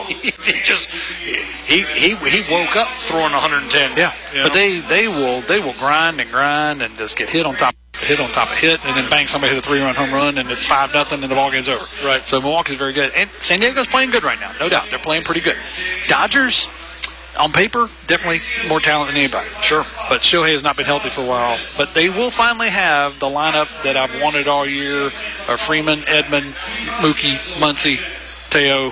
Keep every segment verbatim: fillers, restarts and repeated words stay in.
he just he he he woke up throwing one hundred ten. Yeah, you know? But they they will they will grind and grind and just get hit on top. Hit on top of hit, and then bang, somebody hit a three-run home run, and it's five nothing, and the ball game's over. Right. So Milwaukee's very good, and San Diego's playing good right now, no doubt. They're playing pretty good. Dodgers, on paper, definitely more talent than anybody. Sure. But Shohei has not been healthy for a while. But they will finally have the lineup that I've wanted all year: of Freeman, Edman, Mookie, Muncy, Teo,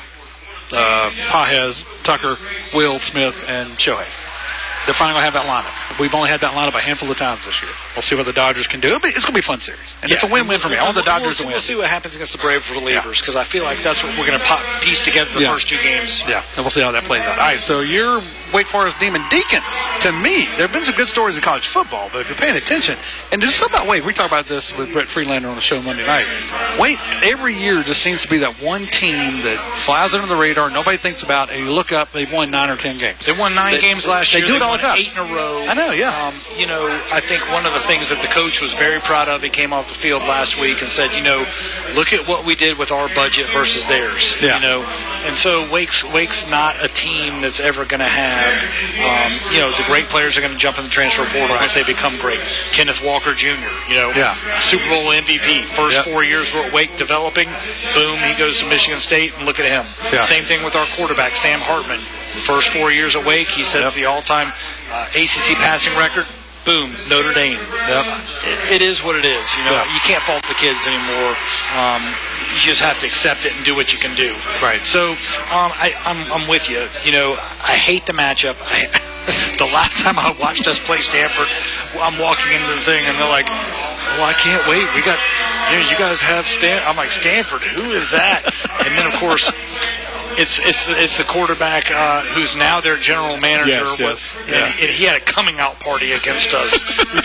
uh, Pages, Tucker, Will, Smith, and Shohei. They're finally going to have that lineup. We've only had that lineup a handful of times this year. We'll see what the Dodgers can do. It'll be, it's going to be a fun series. And yeah. it's a win-win for me. I want the Dodgers we'll, to win. We'll see what happens against the Brave relievers, because yeah. I feel like that's what we're going to piece together the yeah. first two games. Yeah, and we'll see how that plays out. All right, so you're Wake Forest Demon Deacons. To me, there have been some good stories in college football, but if you're paying attention, and there's something about Wake, we talked about this with Brett Freelander on the show Monday night. Wake, every year just seems to be that one team that flies under the radar, nobody thinks about, and you look up, they've won nine or ten games. They won nine they, games last they year. Do it they all won the time. Eight in a row. I know, yeah. Um, you know, I think one of the things that the coach was very proud of, he came off the field last week and said, you know, look at what we did with our budget versus theirs. Yeah. You know, and so Wake's Wake's not a team that's ever going to have, um, you know, the great players are going to jump in the transfer portal once they become great. Kenneth Walker Junior, you know, yeah. Super Bowl M V P. First yep. four years we're at Wake developing. Boom, he goes to Michigan State, and look at him. Yeah. Same thing with our quarterback, Sam Hartman. First four years at Wake, he sets yep. the all-time uh, A C C passing record. Boom, Notre Dame. Yep. It, it is what it is. You know, yeah. you can't fault the kids anymore. Um, you just have to accept it and do what you can do. Right. So um, I, I'm, I'm with you. You know, I hate the matchup. I, the last time I watched us play Stanford, I'm walking into the thing and they're like, "Well, I can't wait. We got, you know, you guys have Stan." I'm like, "Stanford? Who is that?" And then of course. It's it's it's the quarterback uh, who's now their general manager. Yes, with, yes. Yeah. and, and he had a coming out party against us.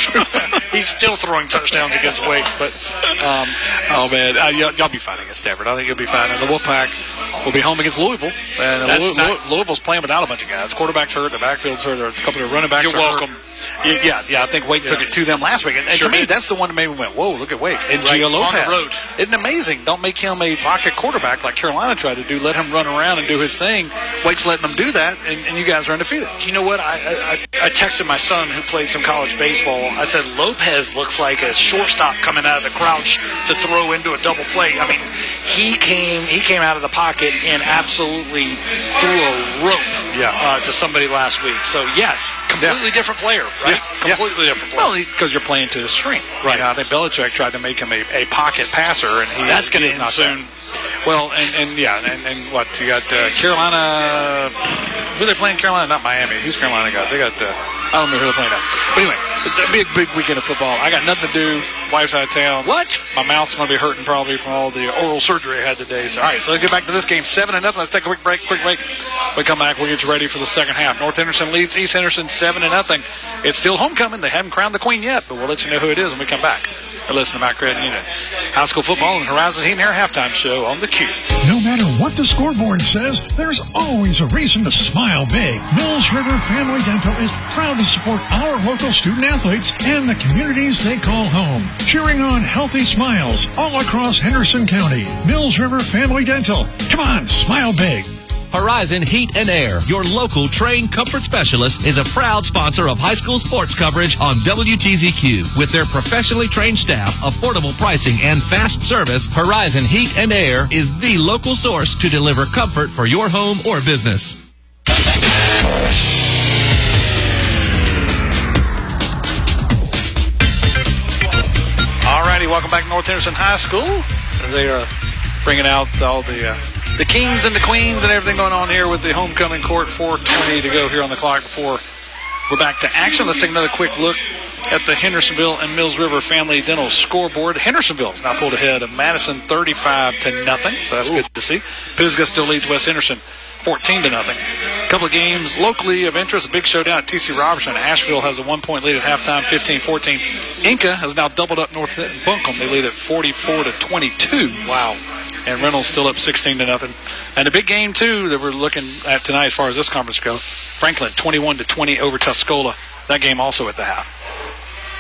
He's still throwing touchdowns against Wake, but um, oh man, uh, y'all, y'all be fine against Stanford. I think you'll be fine. And the Wolfpack will be home against Louisville, and Louis, not, Louisville's playing without a bunch of guys. Quarterback's hurt, the backfield's hurt, there are a couple of running backs. You're are welcome. Hurt. Yeah, yeah, I think Wake yeah. took it to them last week. And, and sure to me, did. that's the one that made me went, whoa, look at Wake. And right, Gio Lopez. on the road. Isn't it amazing? Don't make him a pocket quarterback like Carolina tried to do. Let him run around and do his thing. Wake's letting them do that, and, and you guys are undefeated. You know what? I, I I texted my son who played some college baseball. I said, Lopez looks like a shortstop coming out of the crouch to throw into a double play. I mean, he came he came out of the pocket and absolutely threw a rope yeah. uh, to somebody last week. So, yes, completely yeah. different player, right? Yeah. Completely yeah. different player. Well, because you're playing to his strength. Right. You know, I think Belichick tried to make him a, a pocket passer, and he That's going to end end soon. Well, and, and yeah, and, and what, you got uh, Carolina, who are they playing Carolina? Not Miami. Who's Carolina got? They got, uh, I don't know who they're playing at. But anyway, it's a big, big weekend of football. I got nothing to do. Wife's out of town. What? My mouth's going to be hurting probably from all the oral surgery I had today. So, all right, so let's get back to this game. Seven and nothing. Let's take a quick break. Quick break. We come back. We'll get you ready for the second half. North Henderson leads East Henderson seven and nothing. It's still homecoming. They haven't crowned the queen yet, but we'll let you know who it is when we come back. You're listening to Matt Credit Unit. High school football and Horizon Heat and Air halftime show on the Q. No matter what the scoreboard says, there's always a reason to smile big. Mills River Family Dental is proud to support our local student athletes and the communities they call home. Cheering on healthy smiles all across Henderson County. Mills River Family Dental. Come on, smile big. Horizon Heat and Air, your local trained comfort specialist, is a proud sponsor of high school sports coverage on W T Z Q. With their professionally trained staff, affordable pricing, and fast service, Horizon Heat and Air is the local source to deliver comfort for your home or business. All righty, welcome back to North Henderson High School. They are bringing out all the... Uh, The kings and the queens and everything going on here with the homecoming court. four twenty to go here on the clock before we're back to action. Let's take another quick look at the Hendersonville and Mills River Family Dental scoreboard. Hendersonville's now pulled ahead of Madison thirty-five to nothing, so that's Ooh. good to see. Pisgah still leads West Henderson fourteen to nothing. A couple of games locally of interest. A big showdown at T C Robertson. Asheville has a one-point lead at halftime, fifteen fourteen. Inca has now doubled up North Buncombe. They lead at forty-four to twenty-two. Wow. And Reynolds still up sixteen to nothing. And the big game, too, that we're looking at tonight as far as this conference goes, Franklin twenty-one to twenty over Tuscola. That game also at the half.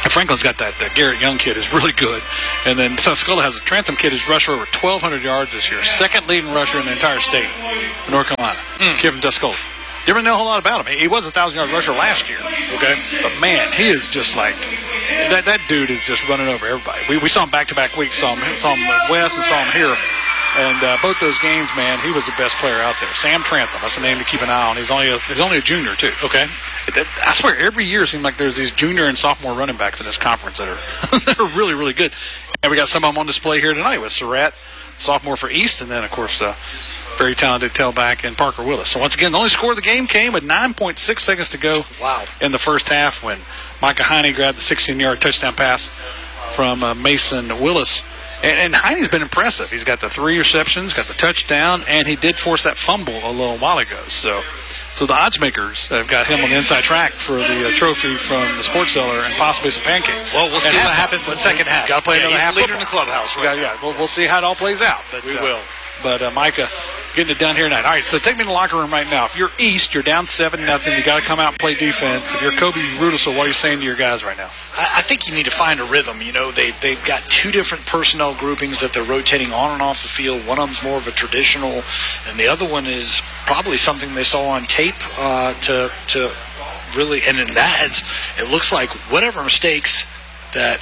Franklin's got that, that Garrett Young kid who's really good. And then Tuscola has a Trentham kid who's rushed for over twelve hundred yards this year. Second leading rusher in the entire state of North Carolina. Mm. Kid from Tuscola. You ever know a whole lot about him. He was a one thousand yard rusher last year. Okay. But, man, he is just like, that that dude is just running over everybody. We we saw him back-to-back weeks. Saw him, saw him at West and saw him here. And uh, both those games, man, he was the best player out there. Sam Trantham, that's a name to keep an eye on. He's only a, he's only a junior, too. Okay. I swear, every year it seems like there's these junior and sophomore running backs in this conference that are that are really, really good. And we got some of them on display here tonight with Surratt, sophomore for East, and then, of course, uh, very talented tailback in Parker Willis. So, once again, the only score of the game came with nine point six seconds to go wow. in the first half when Micah Heine grabbed the sixteen yard touchdown pass from uh, Mason Willis. And, and Heine's been impressive. He's got the three receptions, got the touchdown, and he did force that fumble a little while ago. So, so the odds makers have got him on the inside track for the uh, trophy from the Sports Seller and possibly some pancakes. Well, we'll see and what half, happens in the second half. Got to play yeah, another he's half. Leader Football. in the clubhouse, right? Yeah, yeah. We'll, we'll see how it all plays out. But, we uh, will. But uh, Micah getting it done here tonight. All right, so take me to the locker room right now. If you're East, you're down seven nothing. You got to come out and play defense. If you're Kobe Rudisell, what are you saying to your guys right now? I, I think you need to find a rhythm. You know, they they've got two different personnel groupings that they're rotating on and off the field. One of them's more of a traditional, and the other one is probably something they saw on tape uh, to to really. And in that, it's, it looks like whatever mistakes that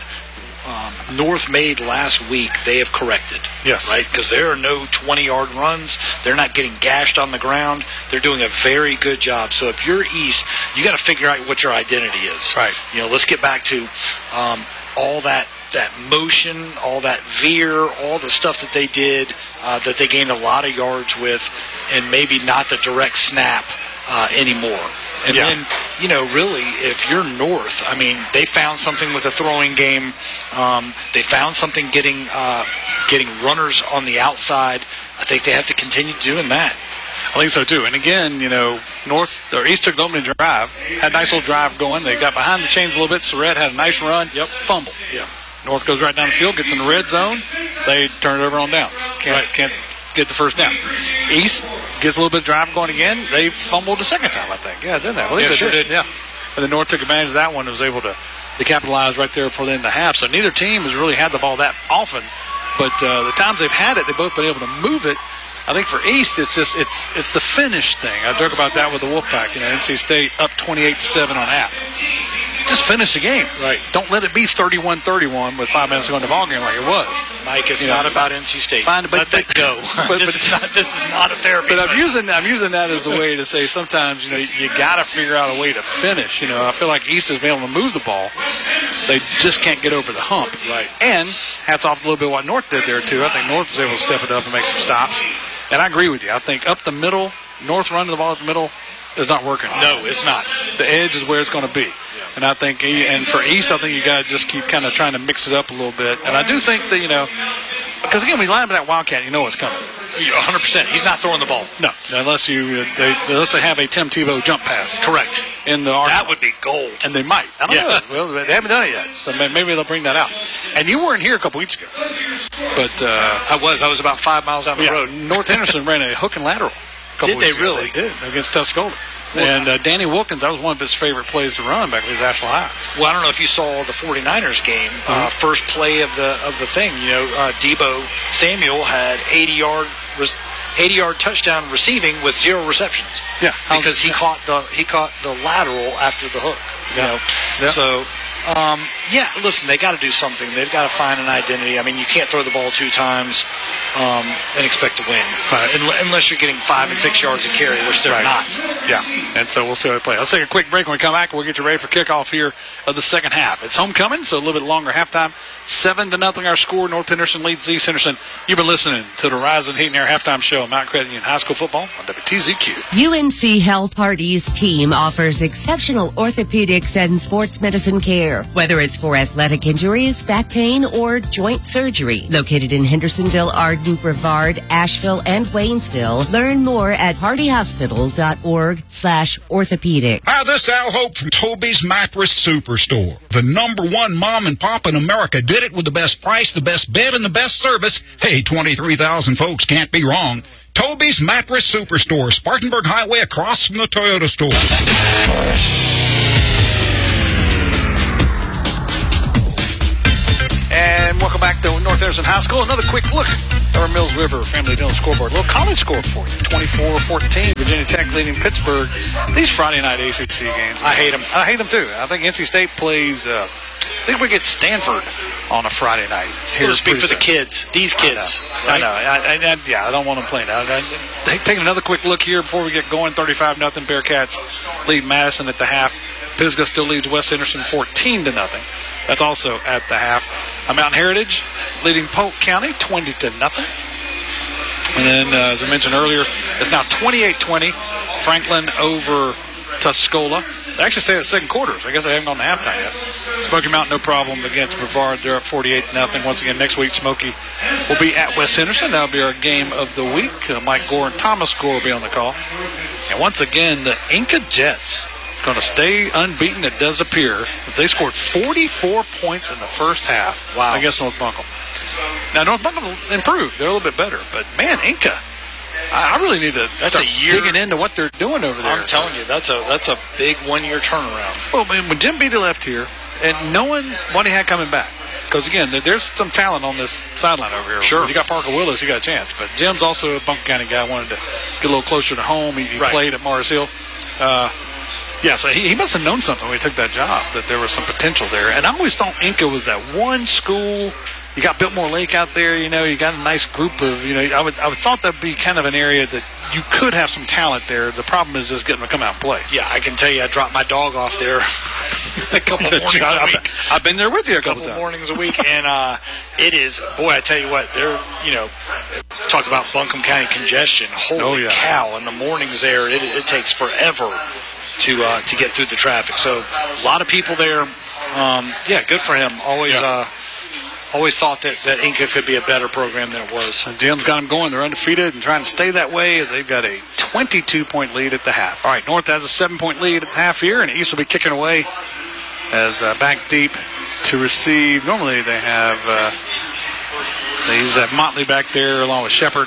Um, North made last week, they have corrected. Yes. Right? Because there are no twenty-yard runs. They're not getting gashed on the ground. They're doing a very good job. So if you're East, you got to figure out what your identity is. Right. You know, let's get back to um, all that that motion, all that veer, all the stuff that they did, uh, that they gained a lot of yards with, and maybe not the direct snap uh, anymore. And yeah. then, you know, really, if you're North, I mean, they found something with the throwing game. Um, they found something getting uh, getting runners on the outside. I think they have to continue doing that. I think so, too. And again, you know, North or East took the opening drive, had a nice little drive going. They got behind the chains a little bit. Surratt had a nice run. Yep. Fumble. Yeah. North goes right down the field, gets in the red zone. They turn it over on downs. Can't, Right. can't get the first down. East gets a little bit of drive going again. They fumbled a second time, I think. Yeah, didn't they? I believe Yeah, they sure did. Yeah. And then North took advantage of that one and was able to, to capitalize right there for the end of the half. So neither team has really had the ball that often. But uh, the times they've had it, they've both been able to move it. I think for East, it's just it's it's the finish thing. I joke about that with the Wolfpack. You know, N C State up twenty-eight to seven on App. Just finish the game. Right. Don't let it be thirty-one thirty-one with five minutes to go in the ball game like it was. Mike, it's You not know, about N C State. Find, but, Let that go. But, this, but, is not, this is not a therapy. But I'm session. using I'm using that as a way to say sometimes, you know, you got to figure out a way to finish. You know, I feel like East has been able to move the ball. They just can't get over the hump. Right. And hats off a little bit what North did there, too. I think North was able to step it up and make some stops. And I agree with you. I think up the middle, North running the ball up the middle is not working. No, it's not. The edge is where it's going to be. And I think, and for East, I think you got to just keep kind of trying to mix it up a little bit. And I do think that, you know, because again, when you line up that Wildcat, you know what's coming. one hundred percent. He's not throwing the ball. No, unless you they, unless they have a Tim Tebow jump pass. Correct. In the arsenal. That would be gold. And they might. I don't Yeah. know. Well, they haven't done it yet, so maybe they'll bring that out. And you weren't here a couple weeks ago, but uh, I was. I was about five miles down the yeah, road. North Henderson ran a hook and lateral. A couple Did they weeks ago. really? They did against Tuscola. And uh, Danny Wilkins, that was one of his favorite plays to run back when he was Asheville High. Well, I don't know if you saw the 49ers game. Mm-hmm. Uh, first play of the of the thing. You know, uh, Debo Samuel had eighty yard eighty yard touchdown receiving with zero receptions. Yeah, because he caught the he caught the lateral after the hook. You Yeah. know, Yeah. so. Um, yeah, listen, they got to do something. They've got to find an identity. I mean, you can't throw the ball two times um, and expect to win, Right. unless you're getting five and six yards of carry, which they're Right. not. Yeah, and so we'll see how they play. Let's take a quick break. When we come back, we'll get you ready for kickoff here of the second half. It's homecoming, so a little bit longer halftime. Seven to nothing our score. North Henderson leads East Henderson. You've been listening to the Horizon Heat and Air halftime show on Mount Credit Union High School football on W T Z Q. U N C Health Hardy's team offers exceptional orthopedics and sports medicine care, whether it's for athletic injuries, back pain, or joint surgery. Located in Hendersonville, Arden, Brevard, Asheville, and Waynesville. Learn more at hardyhospital.org slash orthopedic. Hi, this is Al Hope from Toby's Mattress Superstore. The number one mom and pop in America did it with the best price, the best bed, and the best service. Hey, twenty-three thousand folks can't be wrong. Toby's Mattress Superstore, Spartanburg Highway across from the Toyota store. And welcome back to North Anderson High School. Another quick look at our Mills River Family Dillon scoreboard. A little college score for you. twenty-four fourteen, Virginia Tech leading Pittsburgh. These Friday night A C C games. I hate them. I hate them too. I think N C State plays, uh, I think we get Stanford on a Friday night. Here to speak for the kids. These kids. I know. I know. I, I, yeah, I don't want to play now. Taking another quick look here before we get going. thirty-five nothing. Bearcats lead Madison at the half. Pisgah still leads West Henderson fourteen to nothing. That's also at the half. A Mountain Heritage leading Polk County twenty to nothing. And then, uh, as I mentioned earlier, it's now twenty-eight twenty. Franklin over Tuscola. They actually say it's second quarters. I guess they haven't gone to halftime yet. Smoky Mountain, no problem against Brevard. They're up forty-eight to nothing. Once again, next week, Smoky will be at West Henderson. That'll be our game of the week. Uh, Mike Gore and Thomas Gore will be on the call. And once again, the Inca Jets going to stay unbeaten. It does appear that they scored forty-four points in the first half wow. against North Buncombe. Now, North Buncombe improved. They're a little bit better. But, man, Inca, I, I really need to that's start a year, digging into what they're doing over there. I'm telling you, that's a that's a big one-year turnaround. Well, man, when Jim Beatty left here, and knowing what he had coming back, because, again, there's some talent on this sideline over here. Sure. When you got Parker Willis, you got a chance. But Jim's also a Buncombe County guy, wanted to get a little closer to home. He, he right. played at Mars Hill. Uh, yeah, so he, he must have known something when he took that job, that there was some potential there. And I always thought Inca was that one school. You got Biltmore Lake out there, you know, you got a nice group of, you know, I would I would thought that'd be kind of an area that you could have some talent there. The problem is just getting them to come out and play. Yeah, I can tell you I dropped my dog off there a couple mornings a week. I've been there with you a couple, couple times. mornings a week, and uh, it is, boy, I tell you what, they're, you know, talk about Buncombe County congestion. Holy oh, yeah. cow, in the mornings there, it, it takes forever to uh, to get through the traffic. So a lot of people there. Um, yeah, good for him. Always yeah. uh, always thought that, that Inca could be a better program than it was. And Jim's got them going. They're undefeated and trying to stay that way as they've got a twenty-two point lead at the half. All right, North has a seven point lead at the half here, and East will be kicking away as uh, back deep to receive. Normally they have uh, they use that Motley back there along with Shepard.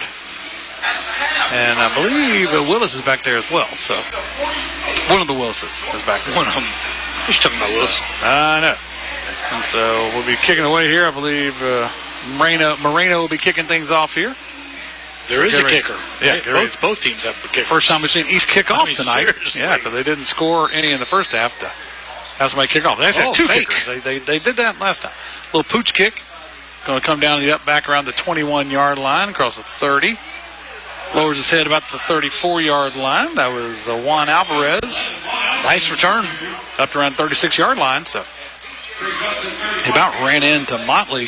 And I believe uh, Willis is back there as well. So one of the Willises is back there. One of them. Who's talking about Willis? I know. And so we'll be kicking away here. I believe uh, Moreno, Moreno will be kicking things off here. There so is a ready. kicker. Yeah, both, both teams have a kicker. First time we've seen East kick off I mean, tonight. seriously. Yeah, because they didn't score any in the first half to have somebody kick off. They actually Oh, had two fake. kickers. They, they they did that last time. Little pooch kick. Going to come down the up back around the twenty-one yard line across the thirty. Lowers his head about the thirty-four yard line. That was uh, Juan Alvarez. Nice return. Up to around thirty-six yard line. So he about ran into Motley.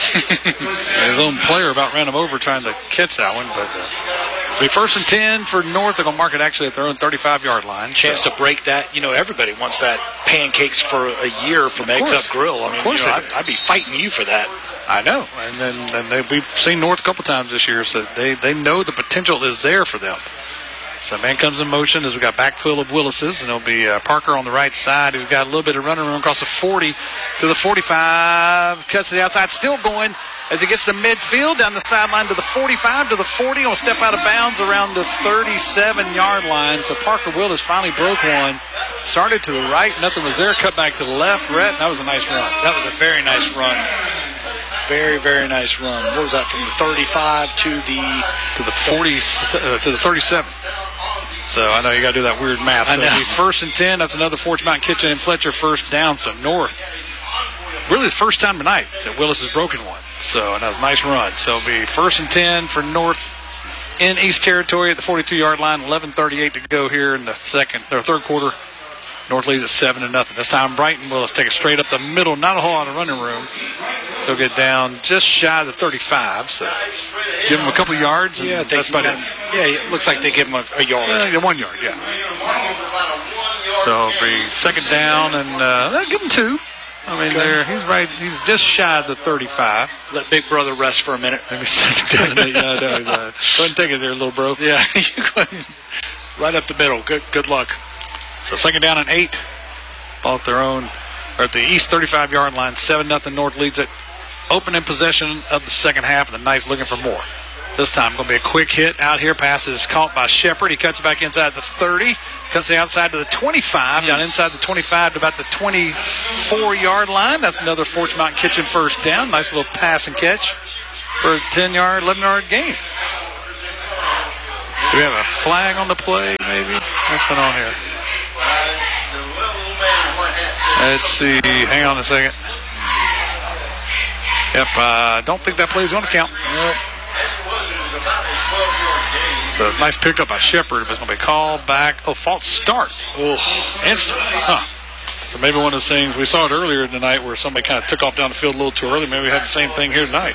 His own player about ran him over trying to catch that one. But uh, it'll be first and ten for North. They're going to mark it actually at their own thirty-five yard line. Chance so. to break that. You know, everybody wants that pancakes for a year from Eggs Up Grill. I mean, of course you know, they I'd, do. I'd be fighting you for that. I know. And then, then they, we've seen North a couple times this year, so they, they know the potential is there for them. So man comes in motion as we got backfill of Willis's, and it'll be uh, Parker on the right side. He's got a little bit of running room across the forty to the forty-five. Cuts to the outside, still going as he gets to midfield, down the sideline to the forty-five, to the forty. He'll step out of bounds around the thirty-seven yard line. So Parker Willis finally broke one. Started to the right, nothing was there. Cut back to the left. Rhett, that was a nice run. That was a very nice run. Very, very nice run. What was that, from the thirty-five to the to the forty uh, to the thirty-seven? So I know you got to do that weird math. So I know. it'll be first and ten. That's another Forge Mountain Kitchen and Fletcher first down. So North, really the first time tonight that Willis has broken one. So and that was a nice run. So it'll be first and ten for North in East Territory at the forty-two yard line. eleven thirty-eight to go here in the second or third quarter. North leads at seven to nothing. This time Brighton Willis take it straight up the middle. Not a whole lot of running room. So get down just shy of the thirty-five. So give him a couple yards. And yeah, they, that's about it. yeah, it looks like they give him a, a yard. Uh, one yard, yeah. So it'll be second down, and uh, give him two. I mean, there he's right. He's just shy of the thirty-five. Let Big Brother rest for a minute. Maybe second down. Yeah, I know. He's, uh, go ahead and take it there, little bro. Yeah, you go ahead. Right up the middle. Good, good luck. So second down and eight. Ball at their own, or at the East thirty-five yard line. Seven nothing. North leads it. Opening possession of the second half, and the Knights looking for more. This time going to be a quick hit out here. Pass is caught by Shepard. He cuts back inside the thirty. Cuts the outside to the twenty-five. Mm. Down inside the twenty-five to about the twenty-four-yard line. That's another Forts Mountain Kitchen first down. Nice little pass and catch for a ten-yard, eleven-yard gain. Do we have a flag on the play, maybe? What's going on here? Let's see. Hang on a second. Yep, I uh, don't think that play is going to count. Nope. So nice pickup by Shepard, but it's going to be called back. Oh, false start. Oh, interesting. Huh. So maybe one of those things, we saw it earlier tonight where somebody kind of took off down the field a little too early. Maybe we had the same thing here tonight.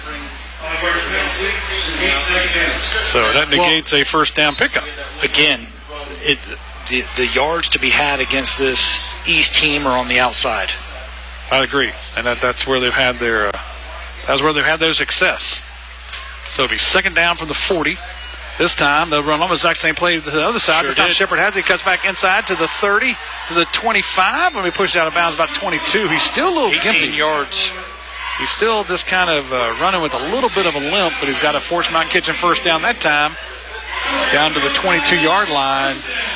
So that negates well, a first down pickup. Again, it, the, the yards to be had against this East team are on the outside. I agree. And that, that's where they've had their uh, that's where they've had their success. So it'll be second down from the forty. This time they'll run almost the exact same play to the other side. Sure this time did. Shepard has it. He cuts back inside to the thirty, to the twenty-five. When we push it out of bounds about twenty-two. He's still a little eighteen gimpy. yards. He's still just kind of uh, running with a little bit of a limp, but he's got a Forts Mountain Kitchen first down that time. Down to the twenty-two-yard line.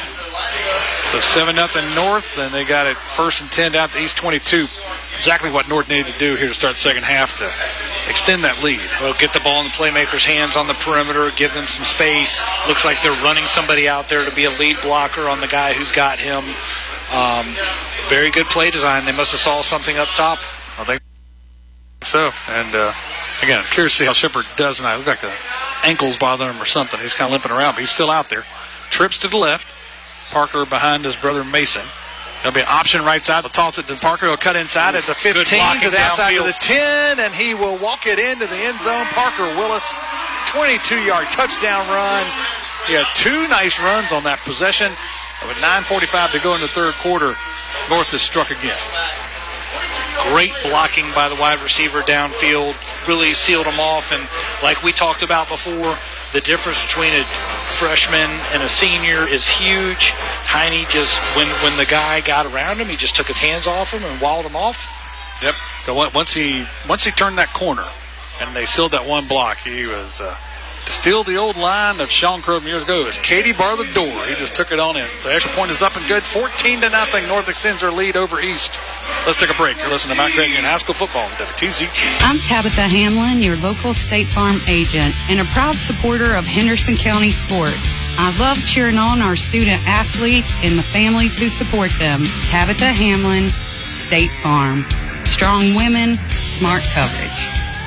So seven nothing North, and they got it first and ten down to East twenty-two. Exactly what North needed to do here to start the second half to extend that lead. Well, get the ball in the playmaker's hands on the perimeter, give them some space. Looks like they're running somebody out there to be a lead blocker on the guy who's got him. Um, very good play design. They must have saw something up top. I think so. And, uh, again, I'm curious to see how Shepard does tonight. Look like the ankle's bothering him or something. He's kind of limping around, but he's still out there. Trips to the left. Parker behind his brother Mason. There'll be an option right side. They'll toss it to Parker. He'll cut inside at the fifteen to the outside to the ten, and he will walk it into the end zone. Parker Willis, twenty-two-yard touchdown run. He had two nice runs on that possession. With nine forty-five to go in the third quarter, North has struck again. Great blocking by the wide receiver downfield. Really sealed him off. And like we talked about before, the difference between a freshman and a senior is huge. Heine just, when, when the guy got around him, he just took his hands off him and walled him off. Yep. So once he once he turned that corner and they sealed that one block, he was uh, to steal the old line of Sean Crow years ago. It was Katie bar the door. He just took it on in. So extra point is up and good. fourteen to nothing. North extends their lead over East. Let's take a break. You're listening to Mount Grant Union High School Football on W T Z Q. I'm Tabitha Hamlin, your local State Farm agent and a proud supporter of Henderson County sports. I love cheering on our student athletes and the families who support them. Tabitha Hamlin, State Farm. Strong women, smart coverage.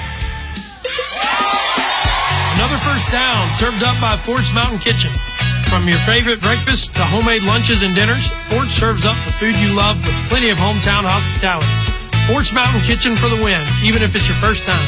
Another first down served up by Forts Mountain Kitchen. From your favorite breakfast to homemade lunches and dinners, Forts serves up the food you love with plenty of hometown hospitality. Forts Mountain Kitchen for the win, even if it's your first time.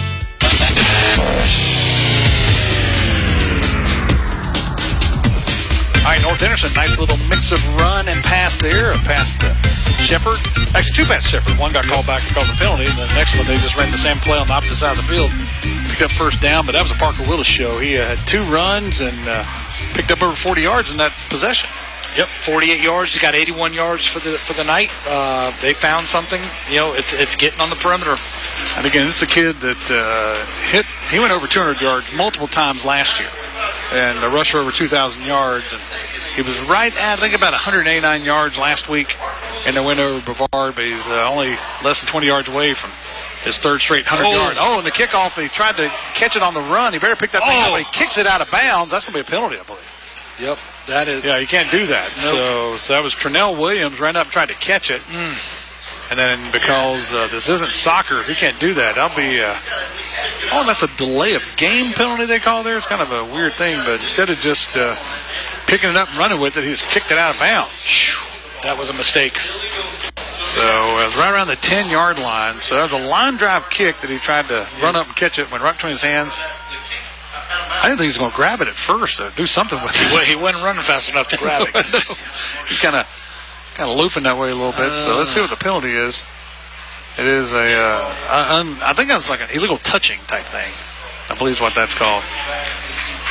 All right, North Henderson, nice little mix of run and pass there. A pass to Shepard. Actually, two passes to Shepard. One got called back because of the penalty, and the next one they just ran the same play on the opposite side of the field. Picked up first down, but that was a Parker Willis show. He uh, had two runs and uh, picked up over forty yards in that possession. Yep, forty-eight yards. He's got eighty-one yards for the for the night. Uh, they found something. You know, it's it's getting on the perimeter. And again, this is a kid that uh, hit. He went over two hundred yards multiple times last year, and a rush for over two thousand yards. And he was right at, I think, about one hundred eighty-nine yards last week in the win over Brevard, but he's uh, only less than twenty yards away from his third straight one hundred oh. yard. Oh, and the kickoff, he tried to catch it on the run. He better pick that thing oh. up, but he kicks it out of bounds. That's going to be a penalty, I believe. Yep, that is. Yeah, you can't do that. Nope. So, so that was Trinell Williams ran up and tried to catch it. Mm. And then because uh, this isn't soccer, if you can't do that, that'll be uh, oh, that's a delay of game penalty they call there. It's kind of a weird thing, but instead of just uh, picking it up and running with it, he just kicked it out of bounds. That was a mistake. So it was right around the ten-yard line. So that was a line drive kick that he tried to run up and catch it, went right between his hands. I didn't think he was going to grab it at first or do something with it. Well, he wasn't running fast enough to grab it. No. He kind of kind of loofing that way a little bit. So let's see what the penalty is. It is a, uh, un, I think that was like an illegal touching type thing. I believe is what that's called.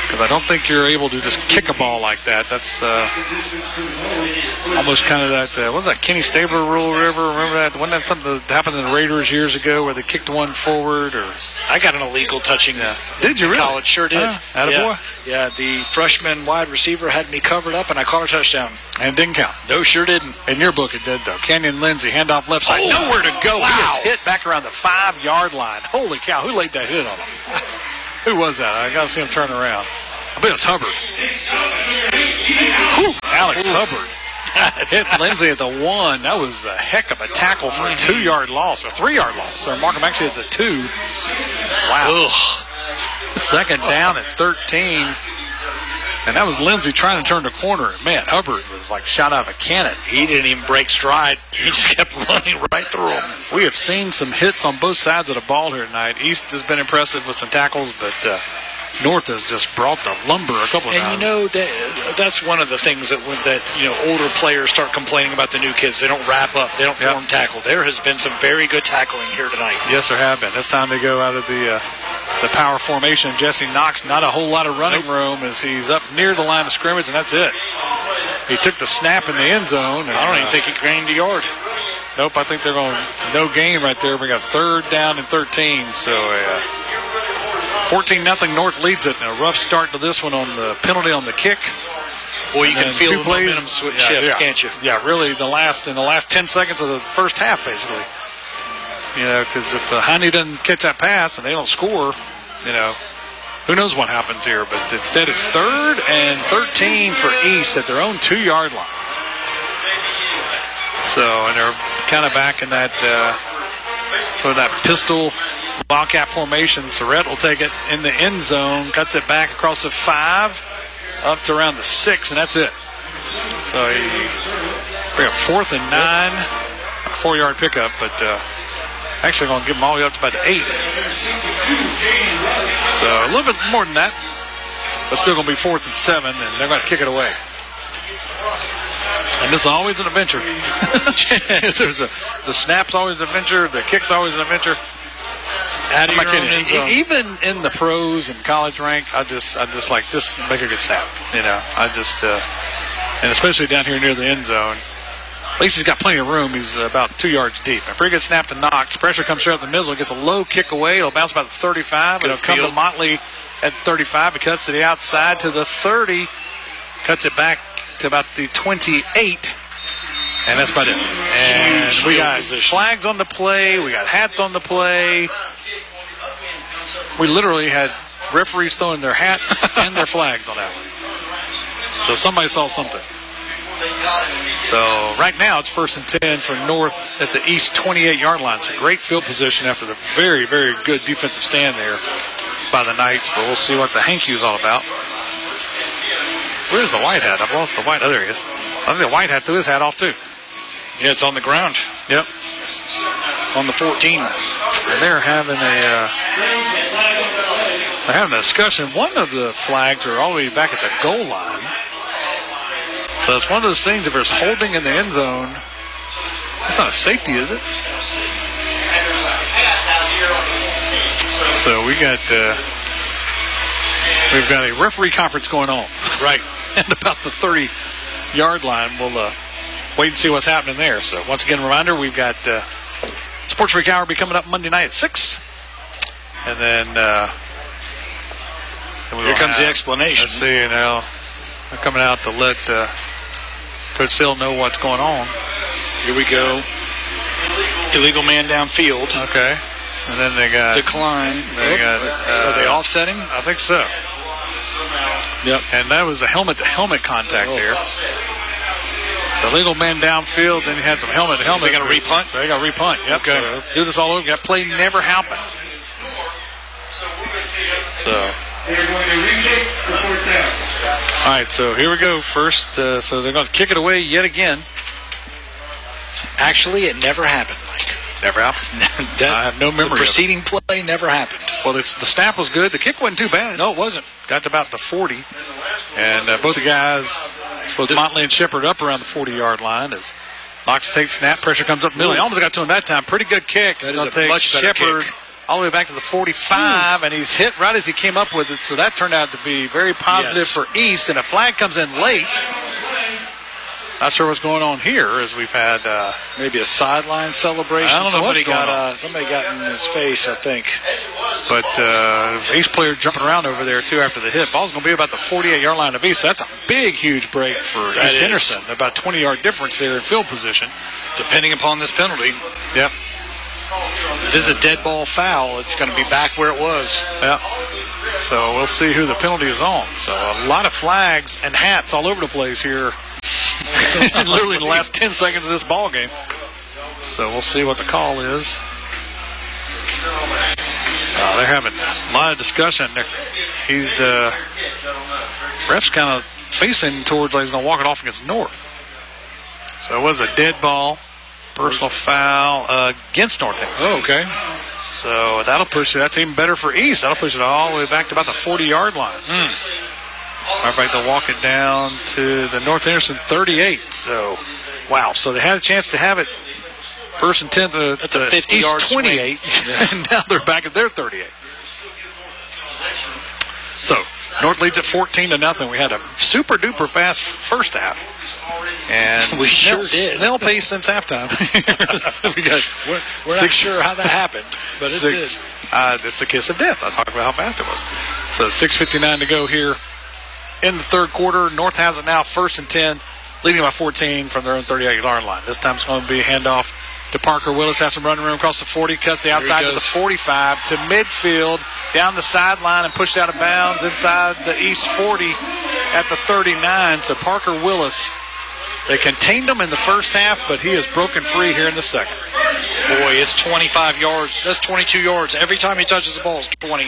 Because I don't think you're able to just kick a ball like that. That's uh, almost kind of that, uh, what was that, Kenny Stabler rule, River? Remember that? Wasn't that something that happened in the Raiders years ago where they kicked one forward? Or I got an illegal touching. Yeah. Did you really? College, sure did. Uh, attaboy. Yeah. yeah, the freshman wide receiver had me covered up, and I caught a touchdown. And it didn't count. No, sure didn't. In your book, it did, though. Kenyon Lindsey, handoff left side. Oh, nowhere to go. Wow. He is hit back around the five-yard line. Holy cow, who laid that hit on him? Who was that? I got to see him turn around. I bet it's Hubbard. Whew. Alex Ooh. Hubbard hit Lindsey at the one. That was a heck of a tackle for a two-yard loss, or three-yard loss. So Markham actually at the two. Wow. Ugh. Second down at thirteen. And that was Lindsey trying to turn the corner. Man, Hubbard was like shot out of a cannon. He didn't even break stride. He just kept running right through him. We have seen some hits on both sides of the ball here tonight. East has been impressive with some tackles, but uh, North has just brought the lumber a couple of and times. And you know, that, that's one of the things that when that you know older players start complaining about the new kids. They don't wrap up. They don't yep. form tackle. There has been some very good tackling here tonight. Yes, there have been. It's time to go out of the uh, the power formation. Jesse Knox, not a whole lot of running room as he's up near the line of scrimmage, and that's it. He took the snap in the end zone. And, I don't even uh, think he gained a yard. Nope, I think they're going no gain right there. We got third down and thirteen, so uh, fourteen nothing North leads it. And a rough start to this one on the penalty on the kick. Boy, you can feel two the plays, momentum switch yeah, shift, yeah. can't you? Yeah, really. The last in the last ten seconds of the first half, basically. You know, because if uh, Heine doesn't catch that pass and they don't score, you know, who knows what happens here. But instead, it's third and thirteen for East at their own two-yard line. So, and they're kind of back in that uh, sort of that pistol wildcat formation. Surrett will take it in the end zone, cuts it back across the five, up to around the six, and that's it. So he, we have fourth and nine, a four-yard pickup, but uh, actually going to give them all the way up to about the eight. So a little bit more than that, but still going to be fourth and seven, and they're going to kick it away. And this is always an adventure. There's a, the snap's always an adventure. The kick's always an adventure. Out of your own end zone. Even in the pros and college rank, I just, I just like just make a good snap. You know, I just, uh, and especially down here near the end zone. At least he's got plenty of room. He's about two yards deep. A pretty good snap to Knox. Pressure comes through up the middle. Gets a low kick away. It'll bounce about the thirty-five. It'll come to Motley at thirty-five. It cuts to the outside to the thirty. Cuts it back to about the twenty-eight. And that's about it. And we got flags on the play. We got hats on the play. We literally had referees throwing their hats and their flags on that one. So somebody saw something. So right now it's first and ten for North at the East twenty-eight-yard line. It's a great field position after the very, very good defensive stand there by the Knights. But we'll see what the Hankyu is all about. Where's the white hat? I've lost the white. Oh, there he is. I think the white hat threw his hat off too. Yeah, it's on the ground. Yep. On the fourteen. And they're having a uh, they're having a discussion. One of the flags are all the way back at the goal line. So it's one of those things, if there's holding in the end zone, that's not a safety, is it? So we got uh, we've got a referee conference going on. Right. And about the thirty-yard line, we'll uh, wait and see what's happening there. So once again, a reminder, we've got uh, Sports Freak Hour will be coming up Monday night at six. And then, uh, then here comes have, the explanation. Let's see, you know, they're coming out to let uh, Coach Sill know what's going on. Here we go. Illegal man downfield. Okay. And then they got decline. They got. Uh, Are they offsetting? I think so. Yep. And that was a helmet-to-helmet contact oh. there. The legal man downfield, then he had some helmet-to-helmet. They got a repunt? So they got a repunt. Yep. Okay. So let's do this all over. That play never happened. So. All right, so here we go first. Uh, so they're going to kick it away yet again. Actually, it never happened, Mike. Never happened? that, I have no memory The preceding play never happened. Well, it's, the snap was good. The kick wasn't too bad. No, it wasn't. Got to about the forty. And uh, both the guys, both Motley and Shepard, up around the forty-yard line as Knox takes snap. Pressure comes up the middle. He almost got to him that time. Pretty good kick. That it's is a much better Shepard kick. all the way back to the forty-five, Ooh. and he's hit right as he came up with it, so that turned out to be very positive yes. for East, and a flag comes in late. Not sure what's going on here, as we've had uh, maybe a sideline celebration. I don't know somebody what's going got on. Uh, somebody got in his face, I think. But uh, East player jumping around over there too after the hit. Ball's going to be about the forty-eight-yard line of East. So that's a big, huge break for that East is. Henderson. About twenty-yard difference there in field position, depending upon this penalty. Yep. If this is a dead ball foul, it's going to be back where it was. Yep. So we'll see who the penalty is on. So a lot of flags and hats all over the place here. Literally in the last ten seconds of this ball game. So we'll see what the call is. Uh, they're having a lot of discussion. He, the ref's kind of facing towards like he's going to walk it off against North. So it was a dead ball, personal foul uh, against North. Oh, okay. So that'll push it. That's even better for East. That'll push it all the way back to about the forty-yard line. Mm. Matter of fact, they'll walk it down to the North Henderson thirty-eight. So, wow. So they had a chance to have it first and ten to That's a fifty-yard twenty-eight, and now they're back at their thirty-eight. So North leads at fourteen to nothing. We had a super duper fast first half, and we sure snail, did. Snail pace since halftime. So we got we're we're six, not sure how that happened, but it six, did. Uh, it's the kiss of death. I talked about how fast it was. So six fifty-nine to go here in the third quarter. North has it now, first and ten, leading by fourteen from their own thirty-eight-yard line. This time it's going to be a handoff to Parker Willis. Has some running room across the forty, cuts the outside to the forty-five, to midfield, down the sideline, and pushed out of bounds inside the East forty at the thirty-nine. So Parker Willis, they contained him in the first half, but he is broken free here in the second. Boy, it's twenty-five yards. That's twenty-two yards. Every time he touches the ball, it's twenty.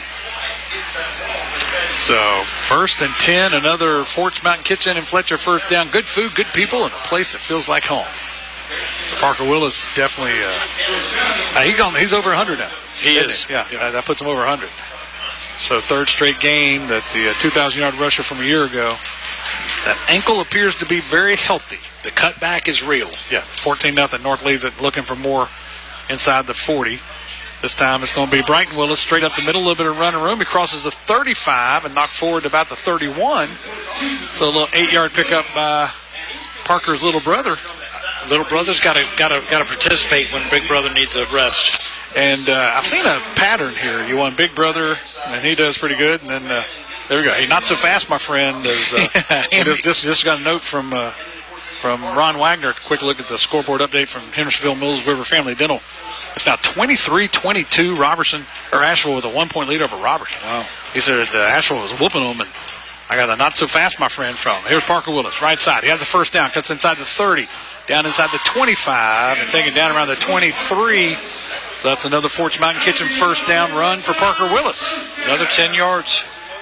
So first and ten, another Forts Mountain Kitchen and Fletcher first down. Good food, good people, and a place that feels like home. So Parker Willis definitely, uh, he gone, he's over one hundred now. He is. He? Yeah, yeah, that puts him over one hundred. So third straight game that the uh, two thousand-yard rusher from a year ago. That ankle appears to be very healthy. The cutback is real. Yeah, fourteen nothing. North leads it, looking for more inside the forty. This time it's going to be Brighton Willis straight up the middle, a little bit of running room. He crosses the thirty-five and knocked forward to about the thirty-one. So a little eight-yard pickup by Parker's little brother. Little brother's got to got to got to participate when big brother needs a rest. And uh, I've seen a pattern here. You want big brother, and he does pretty good. And then uh, there we go. Hey, not so fast, my friend. Is uh, he just, just just got a note from uh, from Ron Wagner. Quick look at the scoreboard update from Hendersonville Mills River Family Dental. It's now twenty-three twenty-two. Robertson or Asheville with a one-point lead over Robertson. Wow. He said uh, Asheville was whooping them, and I got a not so fast, my friend. From here's Parker Willis, right side. He has a first down, cuts inside the thirty, down inside the twenty-five, and taking down around the twenty-three. So that's another Forts Mountain Kitchen first down run for Parker Willis. Another ten yards.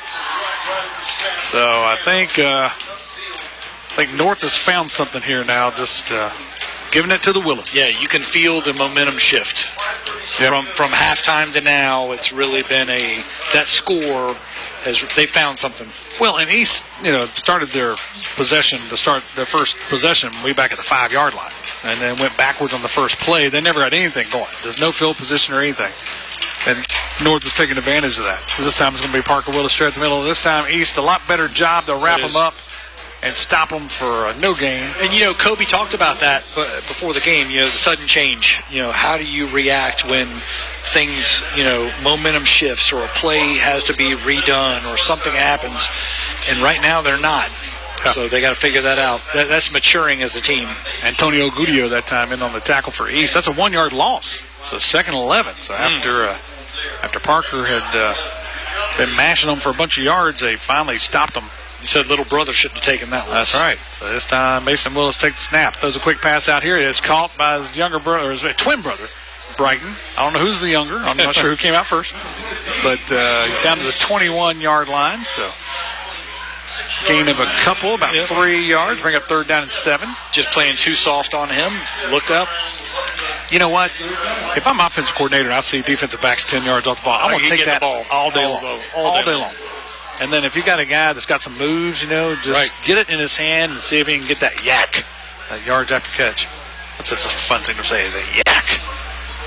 So I think uh, I think North has found something here now, just uh, giving it to the Willis. Yeah, you can feel the momentum shift. Yep. From from halftime to now, it's really been a that score has they found something. Well, and East, you know, started their possession to start their first possession way back at the five-yard line, and then went backwards on the first play. They never had anything going. There's no field position or anything. And North is taking advantage of that. So this time it's going to be Parker Willis straight at the middle. This time East, a lot better job to wrap them up and stop them for a no gain. And, you know, Kobe talked about that before the game, you know, the sudden change. You know, how do you react when things, you know, momentum shifts or a play has to be redone or something happens? And right now they're not. Yeah. So they got to figure that out. That, that's maturing as a team. Antonio Gudio that time in on the tackle for East. That's a one-yard loss. So second and eleven. So after uh, after Parker had uh, been mashing them for a bunch of yards, they finally stopped them. He said little brother shouldn't have taken that one. That's right. So this time Mason Willis takes the snap. Throws a quick pass out here. It is caught by his younger brother, or his twin brother, Brighton. I don't know who's the younger. I'm not sure who came out first. But uh, he's down to the twenty-one-yard line. So gain of a couple, about yep. three yards. Bring up third down and seven. Just playing too soft on him. Looked up. You know what? If I'm offensive coordinator and I see defensive backs ten yards off the ball, I'm going to take that ball all day all long. All, all, all day, day long. long. And then if you got a guy that's got some moves, you know, just right. get it in his hand and see if he can get that yak, that yards after catch. That's just a fun thing to say, the yak.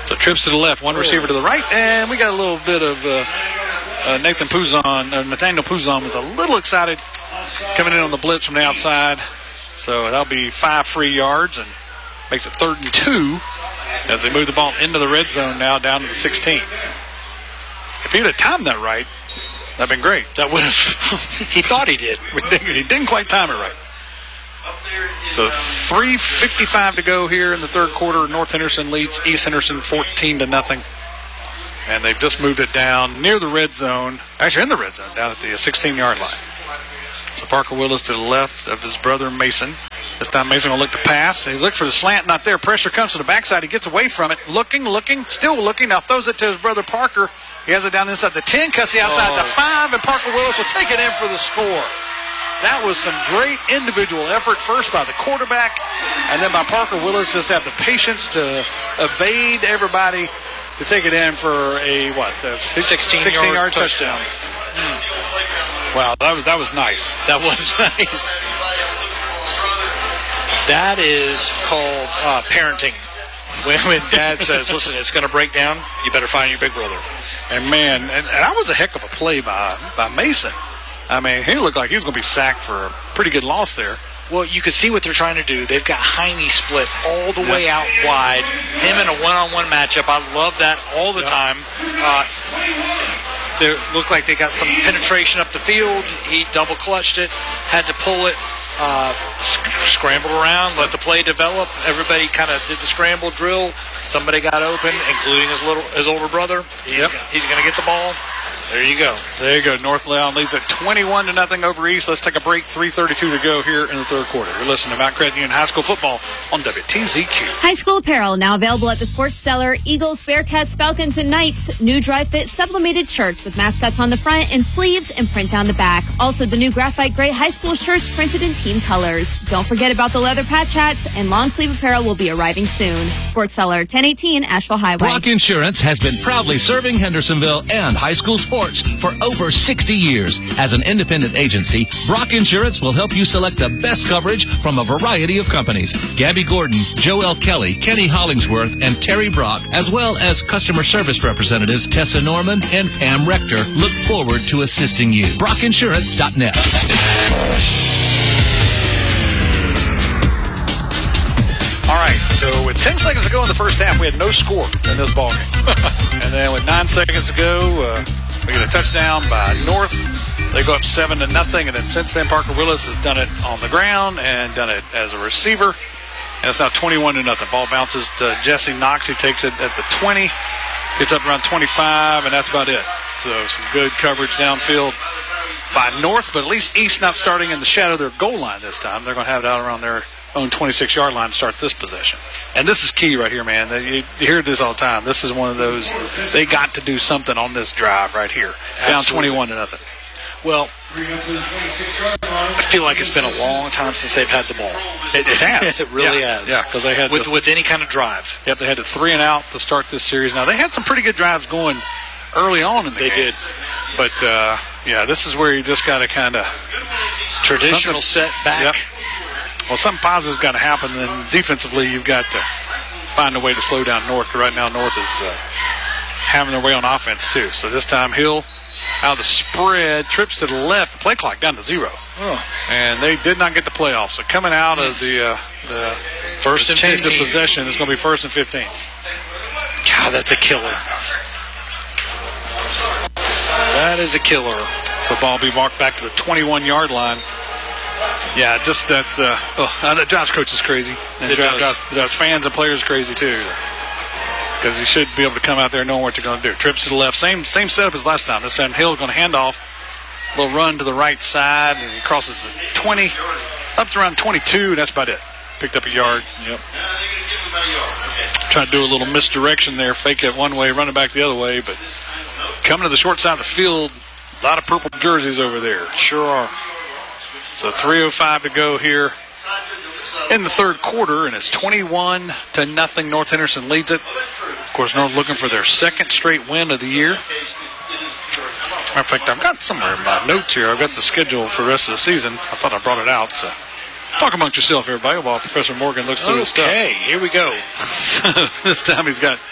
So trips to the left, one receiver to the right, and we got a little bit of uh, uh, Nathan Pouzon. Uh, Nathaniel Pouzon was a little excited coming in on the blitz from the outside. So that'll be five free yards and makes it third and two as they move the ball into the red zone now down to the sixteen. If he'd have timed that right, that'd been great. That would have. He thought he did. He didn't quite time it right. So three fifty-five to go here in the third quarter. North Henderson leads East Henderson fourteen to nothing. And they've just moved it down near the red zone. Actually in the red zone, down at the sixteen-yard line. So Parker Willis to the left of his brother Mason. This time Mason will look to pass. He looked for the slant, not there. Pressure comes to the backside. He gets away from it. Looking, looking, still looking. Now throws it to his brother Parker. He has it down inside the ten, cuts the outside oh. the five, and Parker Willis will take it in for the score. That was some great individual effort, first by the quarterback, and then by Parker Willis, just have the patience to evade everybody to take it in for a, what, a sixteen-yard touchdown. touchdown. Mm. Wow, that was that was nice. That was nice. That is called uh, parenting. When, when Dad says, listen, it's going to break down, you better find your big brother. And, man, and, and that was a heck of a play by, by Mason. I mean, he looked like he was going to be sacked for a pretty good loss there. Well, you can see what they're trying to do. They've got Heine split all the yep. way out wide. Him in a one-on-one matchup. I love that all the yep. time. Uh, they looked like they got some penetration up the field. He double-clutched it, had to pull it, uh, sc- scrambled around, let the play develop. Everybody kind of did the scramble drill. Somebody got open, including his little his older brother. He's yep. he's going to get the ball. There you go. There you go. North Leon leads at twenty-one to nothing over East. Let's take a break. three thirty-two to go here in the third quarter. You're listening to Mount Credit Union High School football on W T Z Q. High school apparel now available at the Sports Cellar. Eagles, Bearcats, Falcons, and Knights. New dry fit sublimated shirts with mascots on the front and sleeves and print on the back. Also, the new graphite gray high school shirts printed in team colors. Don't forget about the leather patch hats, and long sleeve apparel will be arriving soon. Sports Cellar, ten eighteen Asheville Highway. Brock Insurance has been proudly serving Hendersonville and high school sports for over sixty years. As an independent agency, Brock Insurance will help you select the best coverage from a variety of companies. Gabby Gordon, Joel Kelly, Kenny Hollingsworth, and Terry Brock, as well as customer service representatives Tessa Norman and Pam Rector, look forward to assisting you. brock insurance dot net. All right, so with ten seconds to go in the first half, we had no score in this ballgame. And then with nine seconds to go, uh, we get a touchdown by North. They go up seven to nothing, and then since then, Parker Willis has done it on the ground and done it as a receiver. And it's now twenty-one to nothing. Ball bounces to Jesse Knox. He takes it at the twenty, gets up around twenty-five, and that's about it. So some good coverage downfield by North, but at least East not starting in the shadow of their goal line this time. They're going to have it out around their own twenty-six-yard line to start this possession. And this is key right here, man. You hear this all the time. This is one of those, they got to do something on this drive right here. Absolutely. Down twenty-one to nothing. Well, I feel like it's been a long time since they've had the ball. It, it has. It really yeah. has. Yeah, because they had with the, with any kind of drive. Yep, they had the three and out to start this series. Now they had some pretty good drives going early on in the they game. They did, but uh, yeah, this is where you just got to kind of traditional set back. Yep. Well, something positive's got to happen. Then defensively, you've got to find a way to slow down North. Right now, North is uh, having their way on offense too. So this time, Hill out of the spread, trips to the left, the play clock down to zero. Oh. And they did not get the playoff. So coming out of the, uh, the first the and change fifteen. of possession is going to be first and fifteen. God, that's a killer. That is a killer. So ball will be marked back to the twenty-one-yard line. Yeah, just that, uh, oh, that drives coaches crazy. And it drives, does. drives, drives fans and players crazy, too. Because you should be able to come out there knowing what you're going to do. Trips to the left. Same same setup as last time. This time Hill going to hand off. A little run to the right side, and he crosses the twenty. Up to around twenty-two, and that's about it. Picked up a yard. Yep. Trying to do a little misdirection there. Fake it one way, run it back the other way. But coming to the short side of the field, a lot of purple jerseys over there. Sure are. So three oh five to go here in the third quarter, and it's twenty-one to nothing. North Henderson leads it. Of course, North looking for their second straight win of the year. Matter of fact, I've got somewhere in my notes here. I've got the schedule for the rest of the season. I thought I brought it out. So talk amongst yourself, everybody, while Professor Morgan looks through his stuff. Okay, here we go. This time he's got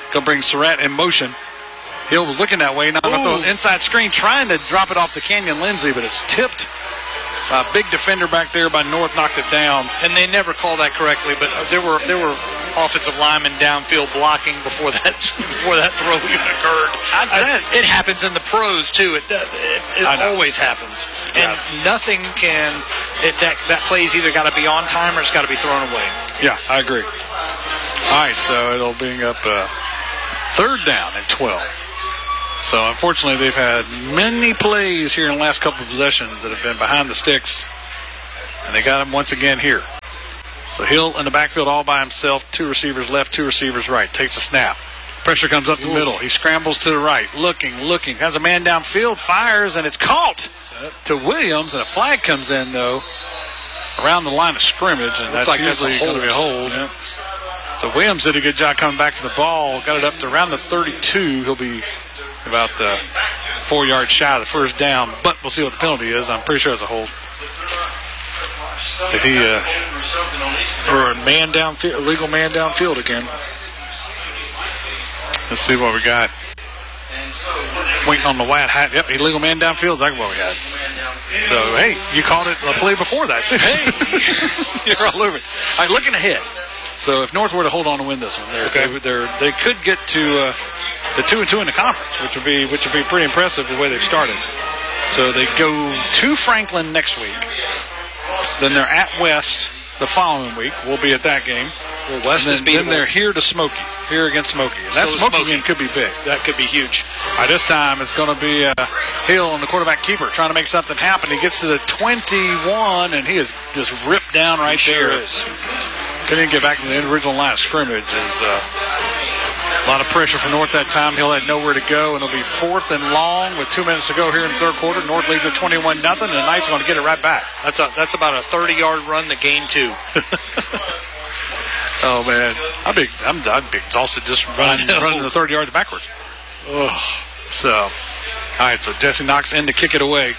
Going to bring Surratt in motion. Hill was looking that way. Now the inside screen, trying to drop it off to Kenyon Lindsay, but it's tipped. A big defender back there by North knocked it down. And they never called that correctly, but there were there were offensive linemen downfield blocking before that before that throw even occurred. I, it happens in the pros too. It it, it always happens, and yeah. nothing can. It, that that play's either got to be on time or it's got to be thrown away. Yeah, I agree. All right, so it'll bring up uh, third down and twelve. So, unfortunately, they've had many plays here in the last couple of possessions that have been behind the sticks, and they got him once again here. So, Hill in the backfield all by himself, two receivers left, two receivers right, takes a snap. Pressure comes up the Ooh. middle. He scrambles to the right, looking, looking, has a man downfield, fires, and it's caught to Williams, and a flag comes in, though, around the line of scrimmage, and that's like usually going to be a hold. Yeah. So, Williams did a good job coming back to the ball, got it up to around the thirty-two. He'll be about uh, four yards shy of the first down, but we'll see what the penalty is. I'm pretty sure it's a hold. Did he, uh, or a man downfield, illegal man downfield again. Let's see what we got. Waiting on the white hat. Yep, illegal man downfield. That's what we got. So, hey, you called it a play before that, too. Hey, you're all over it. All right, looking ahead. So if North were to hold on and win this one, they're, okay. they, they're, they could get to uh, to two and two in the conference, which would be which would be pretty impressive the way they've started. So they go to Franklin next week. Then they're at West the following week. We'll be at that game. Well, West and then, is beatable. Then they're here to Smoky, here against Smoky. And that so Smoky, Smoky game could be big. That could be huge. All right, this time it's going to be uh, Hill on the quarterback keeper trying to make something happen. He gets to the twenty-one, and he is just ripped down right he there. Sure is. Couldn't get back to the original line of scrimmage. Is uh, a lot of pressure for North that time. Hill had nowhere to go, and it'll be fourth and long with two minutes to go here in the third quarter. North leads at twenty-one nothing, and the Knights are going to get it right back. That's a, that's about a thirty-yard run to gain two. Oh, man. I'd be, I'm, I'd be exhausted just running, running the thirty yards backwards. Ugh. So, all right, so Jesse Knox in to kick it away.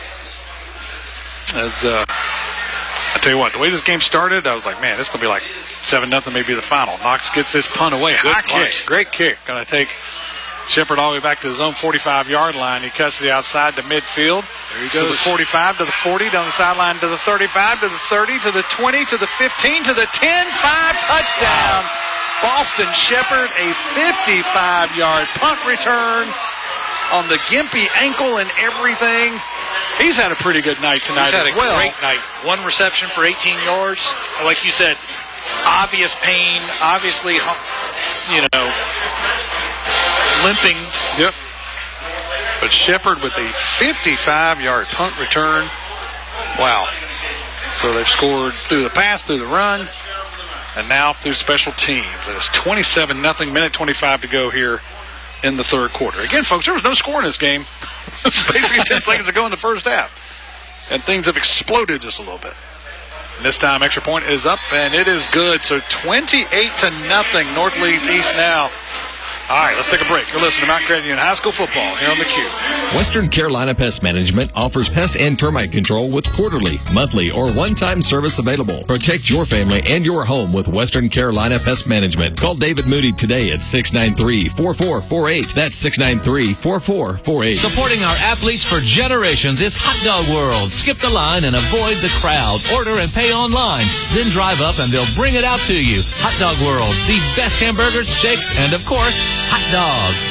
As, uh, I tell you what, the way this game started, I was like, man, this is going to be like seven nothing, maybe the final. Knox gets this punt away. Good High punt. Kick. Great kick. Going to take Shepard all the way back to his own forty-five-yard line. He cuts to the outside to midfield. There he goes. To the forty-five, to the forty, down the sideline to the thirty-five, to the thirty, to the twenty, to the fifteen, to the ten, five, touchdown. Boston Shepard, a fifty-five-yard punt return on the gimpy ankle and everything. He's had a pretty good night tonight He's had as a well. Great night. One reception for eighteen yards. Like you said, obvious pain, obviously, you know, limping. Yep. But Shepard with a fifty-five-yard punt return. Wow. So they've scored through the pass, through the run, and now through special teams. And it's twenty-seven nothing, minute twenty-five to go here in the third quarter. Again, folks, there was no score in this game. Basically ten seconds ago in the first half. And things have exploded just a little bit. And this time, extra point is up, and it is good. So twenty-eight to nothing. North leads East now. All right, let's take a break. You're listening to Mount Credit Union High School football here on the Q. Western Carolina Pest Management offers pest and termite control with quarterly, monthly, or one-time service available. Protect your family and your home with Western Carolina Pest Management. Call David Moody today at six nine three, four four four eight. That's six nine three, four four four eight. Supporting our athletes for generations, it's Hot Dog World. Skip the line and avoid the crowd. Order and pay online. Then drive up and they'll bring it out to you. Hot Dog World. The best hamburgers, shakes, and of course, hot dogs.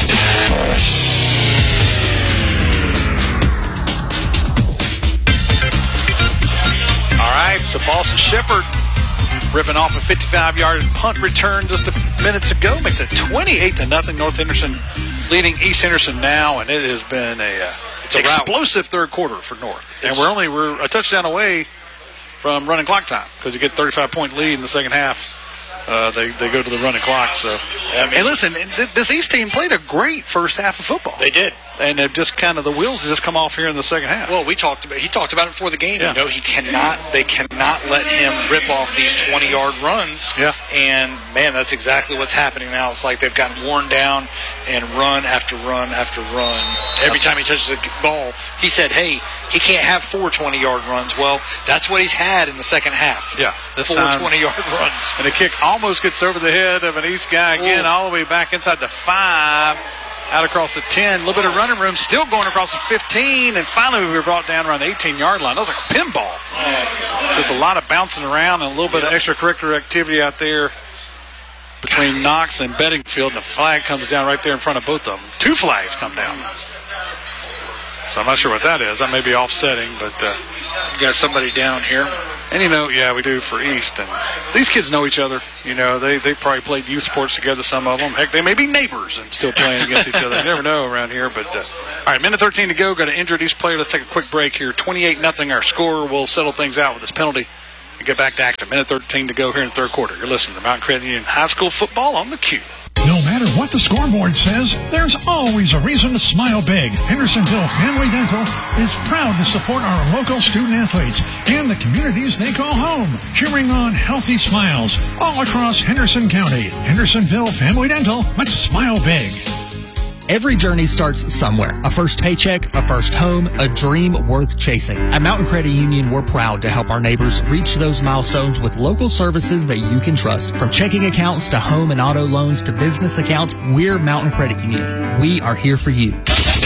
All right, so Boston Shepard ripping off a fifty-five-yard punt return just a few minutes ago. Makes it twenty-eight to nothing. North Henderson leading East Henderson now, and it has been a, uh, it's a explosive third quarter for North. And we're only we're a touchdown away from running clock time because you get a thirty-five-point lead in the second half. Uh, they, they go to the running clock. So, yeah, I mean, and listen, this East team played a great first half of football. They did, and they've just kind of the wheels have just come off here in the second half. Well, we talked about he talked about it before the game. Yeah. You know, he cannot. They cannot let him rip off these twenty-yard runs. Yeah, and man, that's exactly what's happening now. It's like they've gotten worn down and run after run after run. Every time he touches the ball, he said, hey, he can't have four twenty-yard runs. Well, that's what he's had in the second half. Yeah, this four time, twenty-yard runs. And the kick almost gets over the head of an East guy again, Ooh. all the way back inside the five, out across the ten. A little bit of running room, still going across the fifteen, and finally we were brought down around the eighteen-yard line. That was like a pinball. Oh. Just a lot of bouncing around and a little bit yep. of extracurricular activity out there between Knox and Bedingfield, and the flag comes down right there in front of both of them. Two flags come down. So I'm not sure what that is. That may be offsetting, but uh, you got somebody down here. And you know, yeah, we do for East. And these kids know each other. You know, they they probably played youth sports together. Some of them, heck, they may be neighbors and still playing against each other. You never know around here. But uh, all right, minute thirteen to go. Got an injured East player. Let's take a quick break here. twenty-eight nothing our score. We'll settle things out with this penalty and get back to action. Minute thirteen to go here in the third quarter. You're listening to Mountain Credit Union High School football on the Cube. No matter what the scoreboard says, there's always a reason to smile big. Hendersonville Family Dental is proud to support our local student athletes and the communities they call home, cheering on healthy smiles all across Henderson County. Hendersonville Family Dental, let's smile big. Every journey starts somewhere. A first paycheck, a first home, a dream worth chasing. At Mountain Credit Union, we're proud to help our neighbors reach those milestones with local services that you can trust. From checking accounts to home and auto loans to business accounts, we're Mountain Credit Union. We are here for you.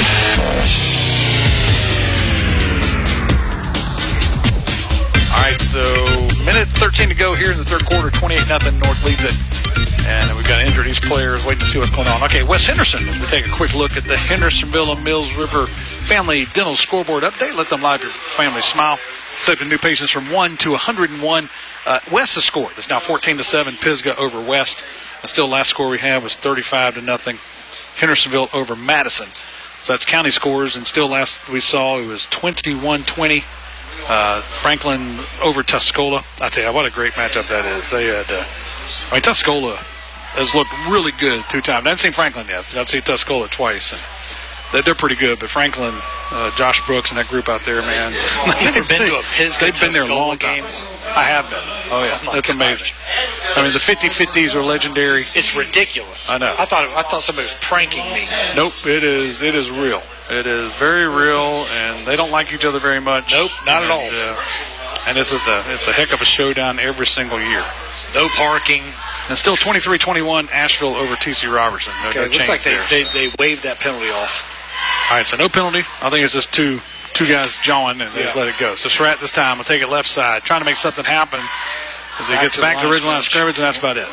All right, so minute thirteen to go here in the third quarter. twenty-eight nothing. North leads it. And we've got injured East players waiting to see what's going on. Okay, West Henderson, as we take a quick look at the Hendersonville and Mills River Family Dental Scoreboard Update. Let them live your family smile. Accepting new patients from one to one hundred one. Uh, West has scored. It's now fourteen to seven. Pisgah over West. And still last score we had was thirty-five to nothing. Hendersonville over Madison. So that's county scores. And still last we saw it was twenty-one twenty. Uh, Franklin over Tuscola. I tell you, what a great matchup that is. They had, uh, I mean, Tuscola has looked really good two times. I haven't seen Franklin yet. I've seen Tuscola twice, and they're pretty good. But Franklin, uh, Josh Brooks, and that group out there, man. You've never been to a Pisgah They've been there a long time. Game? I have been. Oh, yeah. Oh That's amazing. I mean, the fifty-fifties are legendary. It's ridiculous. I know. I thought I thought somebody was pranking me. Nope. It is It is real. It is very real, and they don't like each other very much. Nope, not and, at all. Uh, and this is the, it's a heck of a showdown every single year. No parking. And still twenty-three twenty-one, Asheville over T C Robertson. No, okay, no looks change like they, there, they, so. they waived that penalty off. All right, so no penalty. I think it's just two two guys jawing, and they yeah. just let it go. So Surratt this time will take it left side, trying to make something happen as he back gets to back to the original line of scrimmage. scrimmage, and that's about it.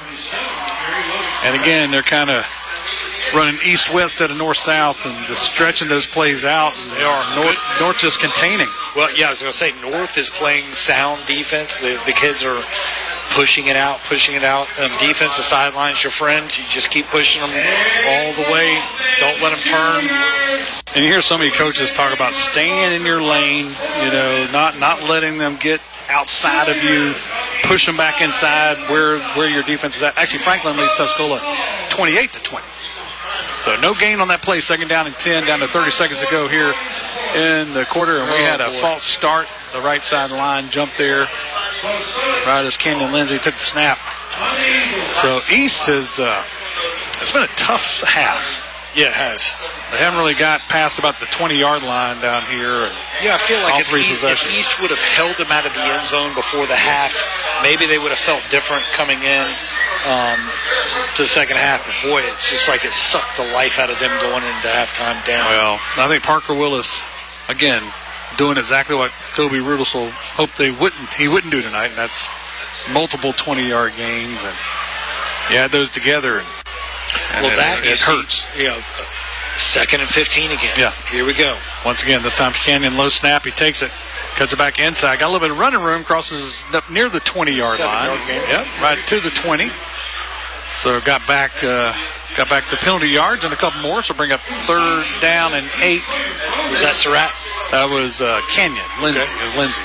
And again, they're kind of running east-west instead of north-south and just stretching those plays out. They are. North, North just containing. Well, yeah, I was going to say North is playing sound defense. The, the kids are pushing it out, pushing it out. Um, defense, the sideline's your friend. You just keep pushing them all the way. Don't let them turn. And you hear some of your coaches talk about staying in your lane, you know, not, not letting them get outside of you, push them back inside where where your defense is at. Actually, Franklin leads Tuscola twenty-eight to twenty. So no gain on that play. Second down and ten, down to thirty seconds to go here in the quarter. And we had a false start. The right side line jumped there right as Kenyon Lindsay took the snap. So East has, uh, it's been a tough half. Yeah, it has. They haven't really got past about the twenty-yard line down here. And yeah, I feel like all if, three East, if East would have held them out of the end zone before the half, maybe they would have felt different coming in um, to the second half. But boy, it's just like it sucked the life out of them going into halftime down. Well, I think Parker Willis, again, doing exactly what Kobe Rudelsel hoped they wouldn't. He wouldn't do tonight, and that's multiple twenty-yard gains. And you add those together, and, and well, it, that it, it see, hurts. You know, second and fifteen again. Yeah. Here we go. Once again, this time Canyon low snap. He takes it, cuts it back inside. Got a little bit of running room, crosses up near the twenty-yard line. Yep, right to the twenty. So got back, uh, got back the penalty yards and a couple more. So bring up third down and eight. Was that Surratt? That was uh, Kenyon Lindsay. Okay. It was Lindsay.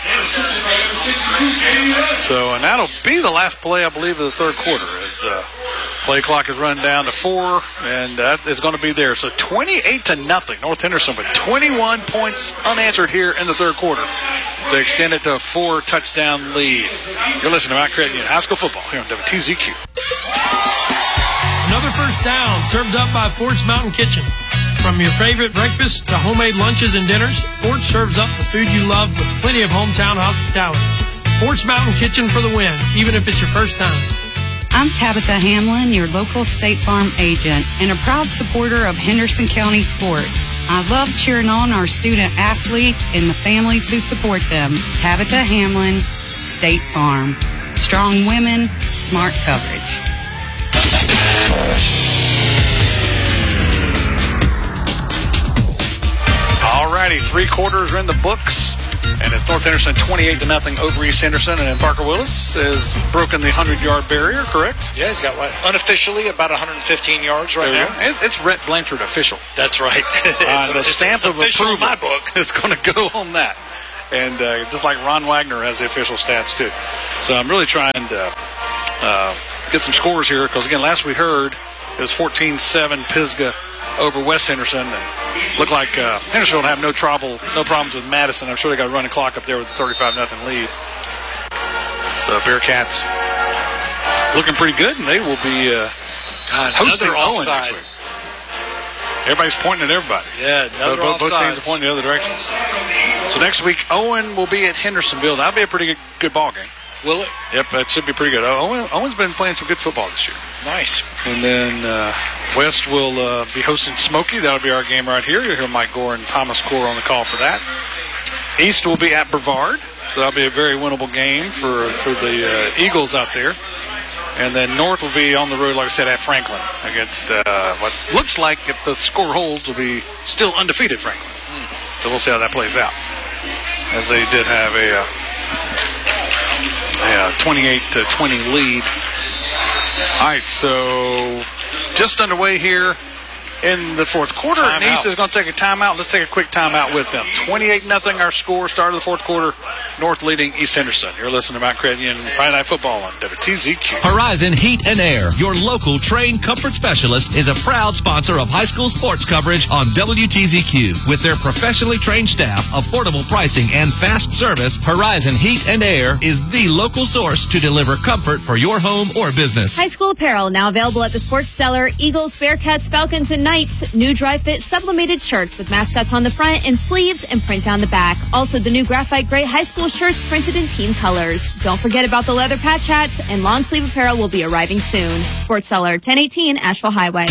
So and that'll be the last play, I believe, of the third quarter. As uh, play clock is run down to four, and that is going to be there. So twenty-eight to nothing. North Henderson with twenty-one points unanswered here in the third quarter to extend it to a four touchdown lead. You're listening to Mount Credit Union High School football here on W T Z Q. Another first down served up by Forts Mountain Kitchen. From your favorite breakfast to homemade lunches and dinners, Fort's serves up the food you love with plenty of hometown hospitality. Fort's Mountain Kitchen for the win, even if it's your first time. I'm Tabitha Hamlin, your local State Farm agent and a proud supporter of Henderson County sports. I love cheering on our student athletes and the families who support them. Tabitha Hamlin, State Farm. Strong women, smart coverage. Alrighty, three quarters are in the books, and it's North Henderson twenty-eight to nothing over East Henderson, and then Parker Willis has broken the hundred-yard barrier, correct? Yeah, he's got what, unofficially about one hundred fifteen yards right now. It, it's Rhett Blanchard official. That's right. Uh, the it's, stamp it's of official approval in my book is going to go on that, and uh, just like Ron Wagner has the official stats too. So I'm really trying to uh, get some scores here because again, last we heard it was fourteen seven Pisgah over West Henderson, and looked like uh, Hendersonville have no trouble, no problems with Madison. I'm sure they got a running clock up there with a thirty-five nothing lead. So Bearcats looking pretty good, and they will be uh, God, hosting another Owen next offside. week. Everybody's pointing at everybody. Yeah, another both, both teams are offsides. pointing the other direction. So next week, Owen will be at Hendersonville. That'll be a pretty good, good ball game. Will it? Yep, that should be pretty good. Owen, Owen's been playing some good football this year. Nice. And then uh, West will uh, be hosting Smoky. That'll be our game right here. You'll hear Mike Gore and Thomas Gore on the call for that. East will be at Brevard, so that'll be a very winnable game for, for the uh, Eagles out there. And then North will be on the road, like I said, at Franklin against uh, what looks like, if the score holds, will be still undefeated Franklin. Mm. So we'll see how that plays out. As they did have a, uh, a twenty-eight to twenty lead. All right, so just underway here in the fourth quarter. And East is going to take a timeout. Let's take a quick timeout with them. twenty-eight nothing our score, start of the fourth quarter. North leading East Henderson. You're listening to Mount Credit Friday Night Football on W T Z Q. Horizon Heat and Air, your local trained comfort specialist, is a proud sponsor of high school sports coverage on W T Z Q. With their professionally trained staff, affordable pricing, and fast service, Horizon Heat and Air is the local source to deliver comfort for your home or business. High school apparel now available at the Sports Cellar. Eagles, Bearcats, Falcons, and Knights. New dry fit sublimated shirts with mascots on the front and sleeves and print down the back. Also, the new graphite gray high school shirts printed in team colors. Don't forget about the leather patch hats, and long sleeve apparel will be arriving soon. Sports Cellar, ten eighteen Asheville Highway.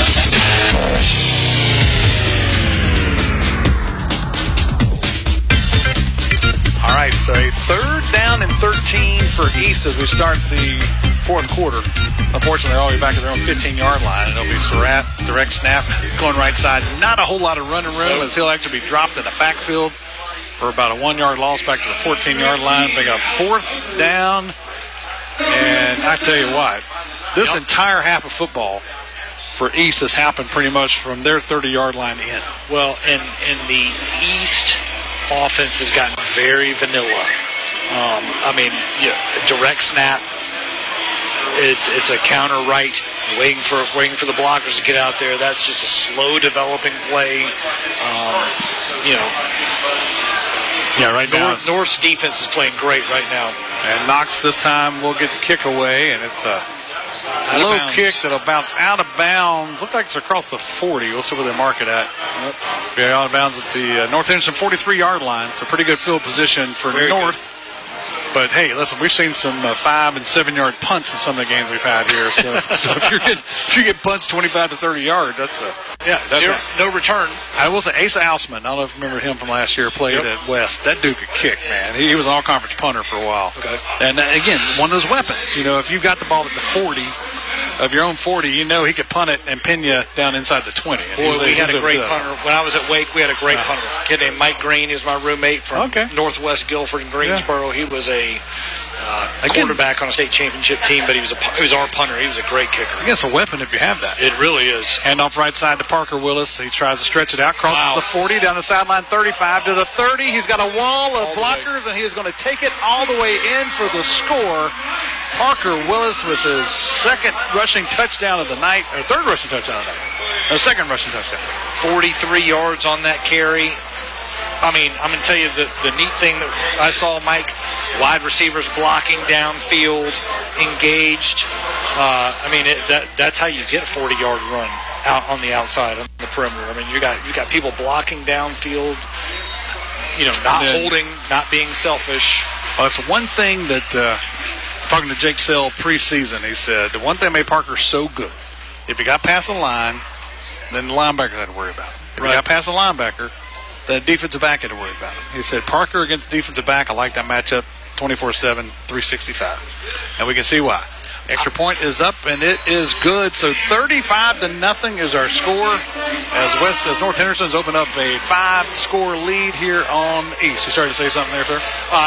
All right, so a third down and thirteen for East as we start the fourth quarter. Unfortunately, they're all the way back at their own fifteen-yard line, and it'll be Surratt, direct snap, going right side. Not a whole lot of running room as he'll actually be dropped in the backfield for about a one-yard loss back to the fourteen-yard line. They got fourth down, and I tell you what, this yep. entire half of football for East has happened pretty much from their thirty-yard line in. Well, and, and the East offense has gotten very vanilla. Um, I mean, yeah, direct snap. It's it's a counter right, waiting for waiting for the blockers to get out there. That's just a slow developing play. Um, you know. Yeah, right now. North, North's defense is playing great right now. And Knox this time will get the kick away, and it's a low kick that'll bounce out of bounds. Looks like it's across the forty. We'll see where they mark it at. Yep. Be out of bounds at the uh, North Henderson forty-three-yard line. So pretty good field position for Very North. Good. But hey, listen, we've seen some uh, five and seven-yard punts in some of the games we've had here. So, so if you get if you get punts twenty-five to thirty yards, that's a yeah, that's zero, a, no return. I will say Asa Ausman. I don't know if you remember him from last year. Played yep. at West. That dude could kick, man. He, he was an all-conference punter for a while. Okay. And uh, again, one of those weapons. You know, if you got the ball at the forty of your own forty, you know he could punt it and pin you down inside the twenty. And Boy, was, we had a great punter. When I was at Wake, we had a great uh, punter. A kid named Mike Green. He was my roommate from okay. Northwest Guilford and Greensboro. Yeah. He was a uh, Again, quarterback on a state championship team, but he was a he was our punter. He was a great kicker. I guess a weapon if you have that. It really is. Hand off right side to Parker Willis. He tries to stretch it out, crosses wow. the forty, down the sideline, thirty-five to the thirty. He's got a wall of blockers, and he is going to take it all the way in for the score. Parker Willis with his second rushing touchdown of the night, or third rushing touchdown of the night. No, second rushing touchdown. forty-three yards on that carry. I mean, I'm going to tell you the, the neat thing that I saw, Mike, wide receivers blocking downfield, engaged. Uh, I mean, it, that that's how you get a forty-yard run out on the outside, on the perimeter. I mean, you got you got people blocking downfield, you know, not then, holding, not being selfish. Well, that's one thing that, uh, talking to Jake Sell preseason, he said, the one thing made Parker so good, if you got past the line, then the linebacker had to worry about it. If Right. you got past the linebacker, the defensive back had to worry about it. He said, Parker against the defensive back, I like that matchup twenty-four seven, three sixty-five. And we can see why. Extra point is up, and it is good. So thirty-five to nothing is our score as West, as North Henderson's opened up a five-score lead here on East. You started to say something there, sir? Uh,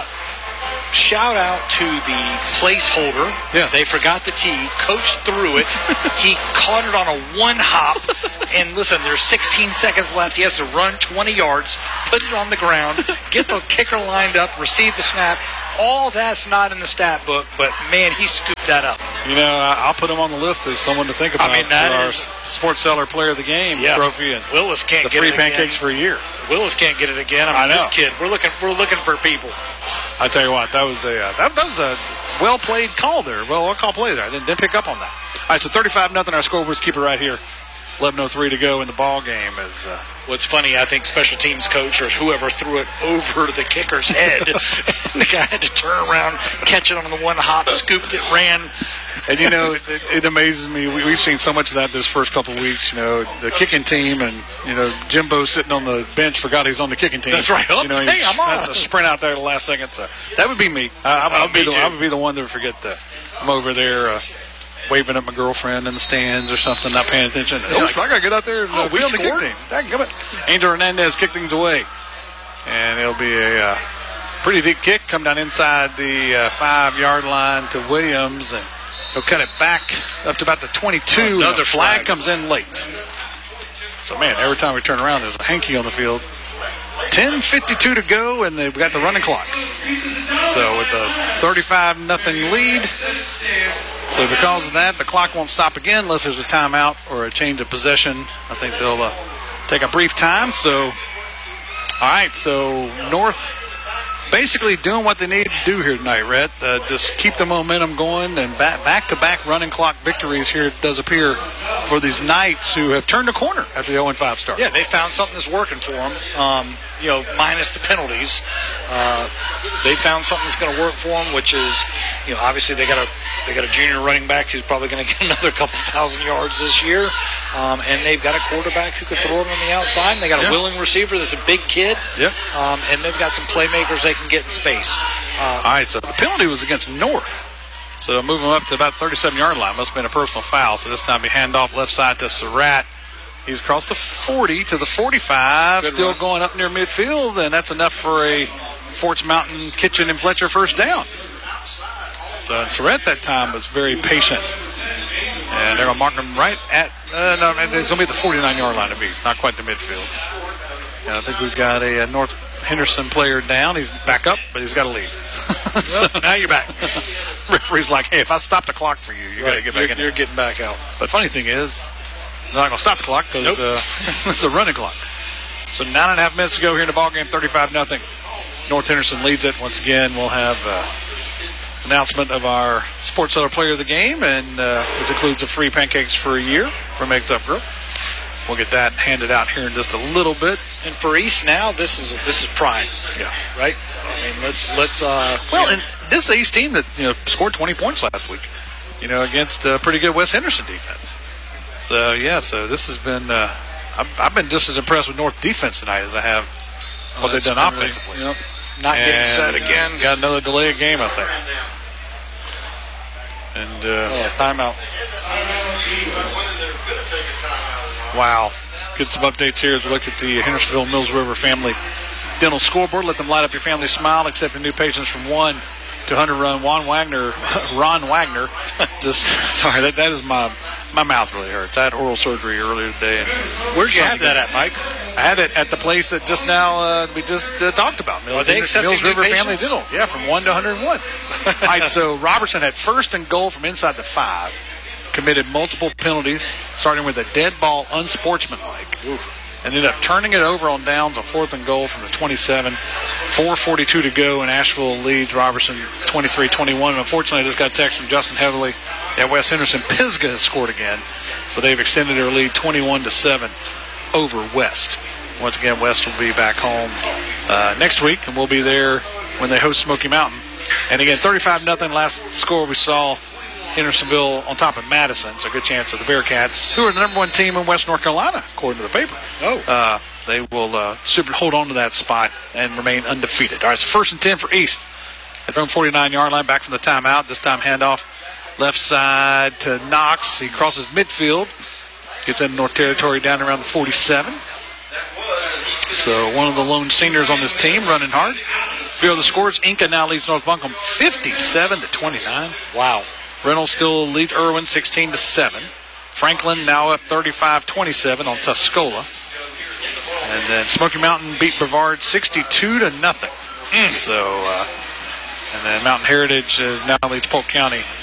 shout out to the placeholder. Yes. They forgot the tee. Coach threw it. He caught it on a one hop. And listen, there's sixteen seconds left. He has to run twenty yards, put it on the ground, get the kicker lined up, receive the snap. All that's not in the stat book, but man, he scooped that up. You know, I'll put him on the list as someone to think about. I mean, that for our is- Sports Seller Player of the Game Yeah. trophy and Willis can't the get free it again. pancakes for a year. Willis can't get it again. I mean, I know. this kid, we're looking, we're looking for people. I tell you what, that was a uh, that, that was a well played call there. Well, well call play there. I didn't, didn't pick up on that. All right, so thirty-five nothing. Our scoreboards keep it right here. eleven oh three to go in the ball game. As uh, What's funny, I think special teams coach or whoever threw it over the kicker's head, and the guy had to turn around, catch it on the one hop, scooped it, ran. and you know, it, it amazes me. We, we've seen so much of that this first couple of weeks. You know, the kicking team, and you know, Jimbo sitting on the bench forgot he's on the kicking team. That's right. You know, Hey, he's I'm on. has to sprint out there at the last second. So that would be me. I, I, Oh, would be me the, too. I would be the one to forget that I'm over there. Uh, waving at my girlfriend in the stands or something, not paying attention. Oh, I got to get out there and Oh, uh, be we on the kick scored? team. Daggum it. Angel Hernandez kicked things away. And it'll be a uh, pretty deep kick, come down inside the uh, five-yard line to Williams, and he'll cut it back up to about the twenty-two. Oh, another and the flag, flag. comes in late. So, man, every time we turn around, there's a hanky on the field. ten fifty-two to go, and they've got the running clock. So with a thirty-five nothing lead, so because of that, the clock won't stop again unless there's a timeout or a change of possession. I think they'll uh, take a brief time. So, all right, so North basically doing what they need to do here tonight, Rhett. Uh, just keep the momentum going, and back, back-to-back running clock victories here, it does appear, for these Knights who have turned a corner after the oh and five start. Yeah, they found something that's working for them. Um, you know, minus the penalties, uh, they found something that's going to work for them, which is, you know, obviously they got a they got a junior running back who's probably going to get another couple thousand yards this year, um, and they've got a quarterback who can throw it on the outside. And they got a Yeah. willing receiver that's a big kid. Yep. Um, and they've got some playmakers they can get in space. Uh, All right, so the penalty was against North. So moving up to about thirty-seven-yard line. Must have been a personal foul. So this time we hand off left side to Surratt. He's across the forty to the forty-five, Good still run. going up near midfield, and that's enough for a Forts Mountain Kitchen and Fletcher first down. So Surratt that time was very patient. And they're going to mark him right at, uh, no, it's going to be at the forty-nine-yard line of East, not quite the midfield. And I think we've got a, a North Henderson player down. He's back up, but he's got to leave. well, now you're back. Referee's like, hey, if I stop the clock for you, you got to Right, get back you're, in you're there. getting back out. But funny thing is, they're not going to stop the clock because Nope. uh, it's a running clock. So nine and a half minutes to go here in the ballgame, thirty-five nothing. North Henderson leads it. Once again, we'll have uh, announcement of our Sports Seller Player of the Game, and uh, which includes a free pancakes for a year from Eggs Up Grill. We'll get that handed out here in just a little bit. And for East now, this is this is pride, Yeah. right? I mean, let's let's. Uh, Well, and this East team that you know scored twenty points last week, you know, against a pretty good West Henderson defense. So yeah, so this has been. Uh, I've, I've been just as impressed with North defense tonight as I have what they've that's done been really- offensively. yep. Not getting And set again. Got another delay of game out there. And uh, Oh, timeout. wow, get some updates here as we look at the Hendersonville Mills River Family Dental Scoreboard. Let them light up your family smile, accepting new patients from one to one hundred run. Ron Wagner, Ron Wagner. Just sorry, that, that is my my mouth really hurts. I had oral surgery earlier today. And Where'd you have that at, Mike? I had it at the place that just now uh, we just uh, talked about. Mills, Are they accepting Mills new River Family patients? Dental. Yeah, from one to one hundred one. All right, so Robertson had first and goal from inside the five. Committed multiple penalties, starting with a dead ball, unsportsmanlike. And ended up turning it over on downs on fourth and goal from the twenty-seven. four forty-two to go, and Asheville leads Robertson twenty-three twenty-one. And unfortunately, I just got a text from Justin Heavily at West Henderson. Pisgah has scored again, so they've extended their lead twenty-one to seven over West. Once again, West will be back home uh, next week, and we'll be there when they host Smoky Mountain. And again, thirty-five nothing last score we saw. Hendersonville on top of Madison, so a good chance of the Bearcats, who are the number one team in West North Carolina, according to the paper. Oh. Uh, they will uh, hold on to that spot and remain undefeated. All right, so first and ten for East. At their own forty-nine-yard line, back from the timeout. This time handoff left side to Knox. He crosses midfield, gets into North Territory down around the forty-seven. So one of the lone seniors on this team running hard. Feel the scores. Inca now leads North Buncombe fifty-seven to twenty-nine. Wow. Reynolds still leads Irwin sixteen to seven. Franklin now up thirty-five twenty-seven on Tuscola. And then Smoky Mountain beat Brevard sixty-two to nothing. Mm. So, uh, and then Mountain Heritage uh, now leads Polk County